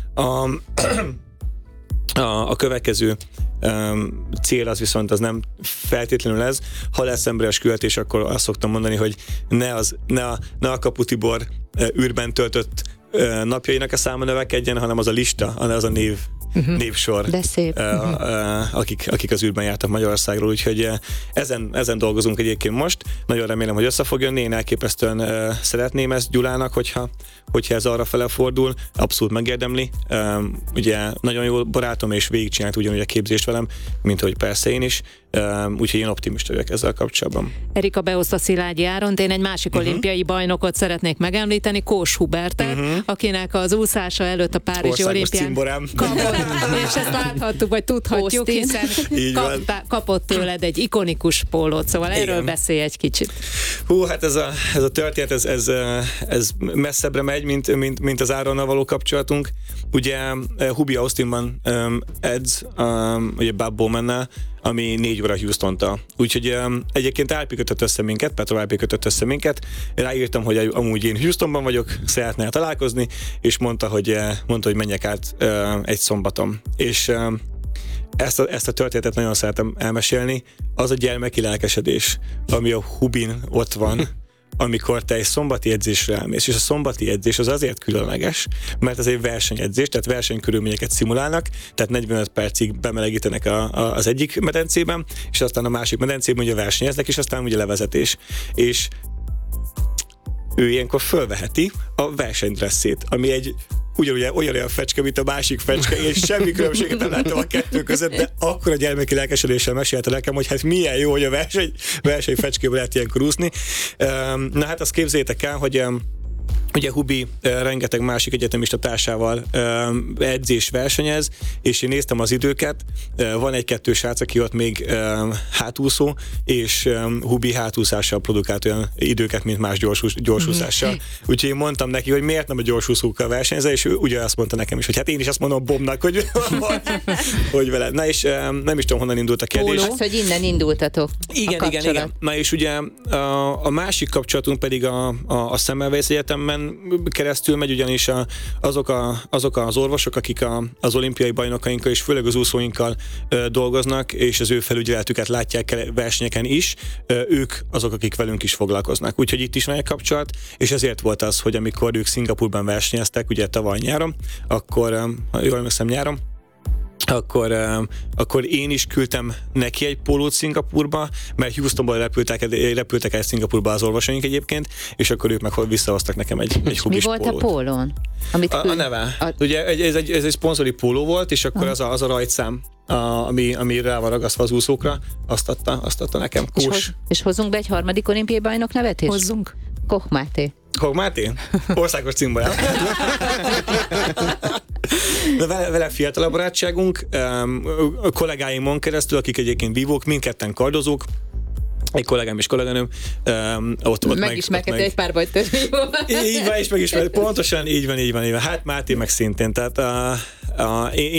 A következő cél az viszont az nem feltétlenül ez. Ha lesz emberes küldetés, akkor azt szoktam mondani, hogy ne a Kapu Tibor űrben töltött napjainak a száma növekedjen, hanem az a lista, az a névsor, de szép. Akik az űrben jártak Magyarországról, úgyhogy ezen dolgozunk egyébként most. Nagyon remélem, hogy össze fog jönni, én elképesztően szeretném ezt Gyulának, hogyha ez arra fele fordul, abszolút megérdemli. Ugye nagyon jó barátom, és végigcsinált ugyanúgy a képzést velem, mint hogy persze én is, úgyhogy én optimista vagyok ezzel kapcsolatban. Erika behozta Szilágyi Áront, én egy másik olimpiai bajnokot szeretnék megemlíteni, Kós Hubertet, akinek az úszása előtt a Párizsi olimpián kapott, és ezt láthattuk, vagy tudhatjuk, hiszen kapott tőled egy ikonikus pólót, szóval erről beszélj egy kicsit. Hú, hát ez a történet, ez messzebbre megy, mint az Áronnal való kapcsolatunk. Ugye Hubi Austinban edz, ugye Bob Bowmannel, ami 4 óra Houston-tal. Úgyhogy egyébként Alpi kötött össze minket, Petro Alpi kötött össze minket. Ráírtam, hogy amúgy én Houstonban vagyok, szeretnél találkozni, és mondta, hogy menjek át egy szombaton. És ezt a történetet nagyon szeretem elmesélni. Az a gyermeki lelkesedés, ami a Hubin ott van, amikor te egy szombati edzésre elmész, és a szombati edzés az azért különleges, mert ez egy versenyedzés, tehát versenykörülményeket szimulálnak, tehát 45 percig bemelegítenek az egyik medencében, és aztán a másik medencében ugye versenyeznek, és aztán ugye levezetés. És ő ilyenkor fölveheti a versenydresszét, ami egy olyan fecske, mint a másik fecske, és semmi különbséget nem láttam a kettő között, de akkor a gyermeki lelkesedéssel mesélte nekem, hogy hát milyen jó, hogy a verseny fecskéből lehet ilyenkor úszni. Na hát azt képzeljétek el, hogy ugye Hubi rengeteg másik egyetemista társával edzés versenyez, és én néztem az időket, van egy-kettő srác, aki ott még hátúszó, és Hubi hátúszással produkált olyan időket, mint más gyorsúszással. Úgyhogy én mondtam neki, hogy miért nem a gyorsúszókkal versenyzel, és ő ugye azt mondta nekem is, hogy hát én is azt mondom Bobnak, hogy veled. Na és nem is tudom, honnan indult a kérdés. Az, hogy innen indultatok. Igen. Na és ugye a másik kapcsolatunk pedig a Semmelweis Egyetemben keresztül megy, ugyanis azok az orvosok, akik az olimpiai bajnokainkkal és főleg az úszóinkkal dolgoznak, és az ő felügyeletüket látják versenyeken is, ők azok, akik velünk is foglalkoznak. Úgyhogy itt is van egy kapcsolat, és ezért volt az, hogy amikor ők Szingapurban versenyeztek, ugye tavaly nyáron, akkor, ha jól emlékszem nyáron, akkor én is küldtem neki egy pólót Szingapurba, mert Houstonból repültek el Szingapurba az orvosaink egyébként, és akkor ők meg visszahoztak nekem egy hubis pólót. Mi volt a pólón? A neve. Ugye ez egy szponzori póló volt, és akkor az a rajtszám, ami rá van ragasztva az úszókra, azt adta nekem. És hozzunk be egy harmadik olimpiai bajnok nevet is? Hozzunk. Koch Máté. Koch Máté? Országos címbarát. De vele fiatalabb barátságunk, a kollégáimon keresztül, akik egyébként vívók, mindketten kardozók, egy kollégám és kolléganőm, ott megismerkedő egy pár vagy több. Így van, és megismerkedő. Pontosan így van. Hát Máté meg szintén. Tehát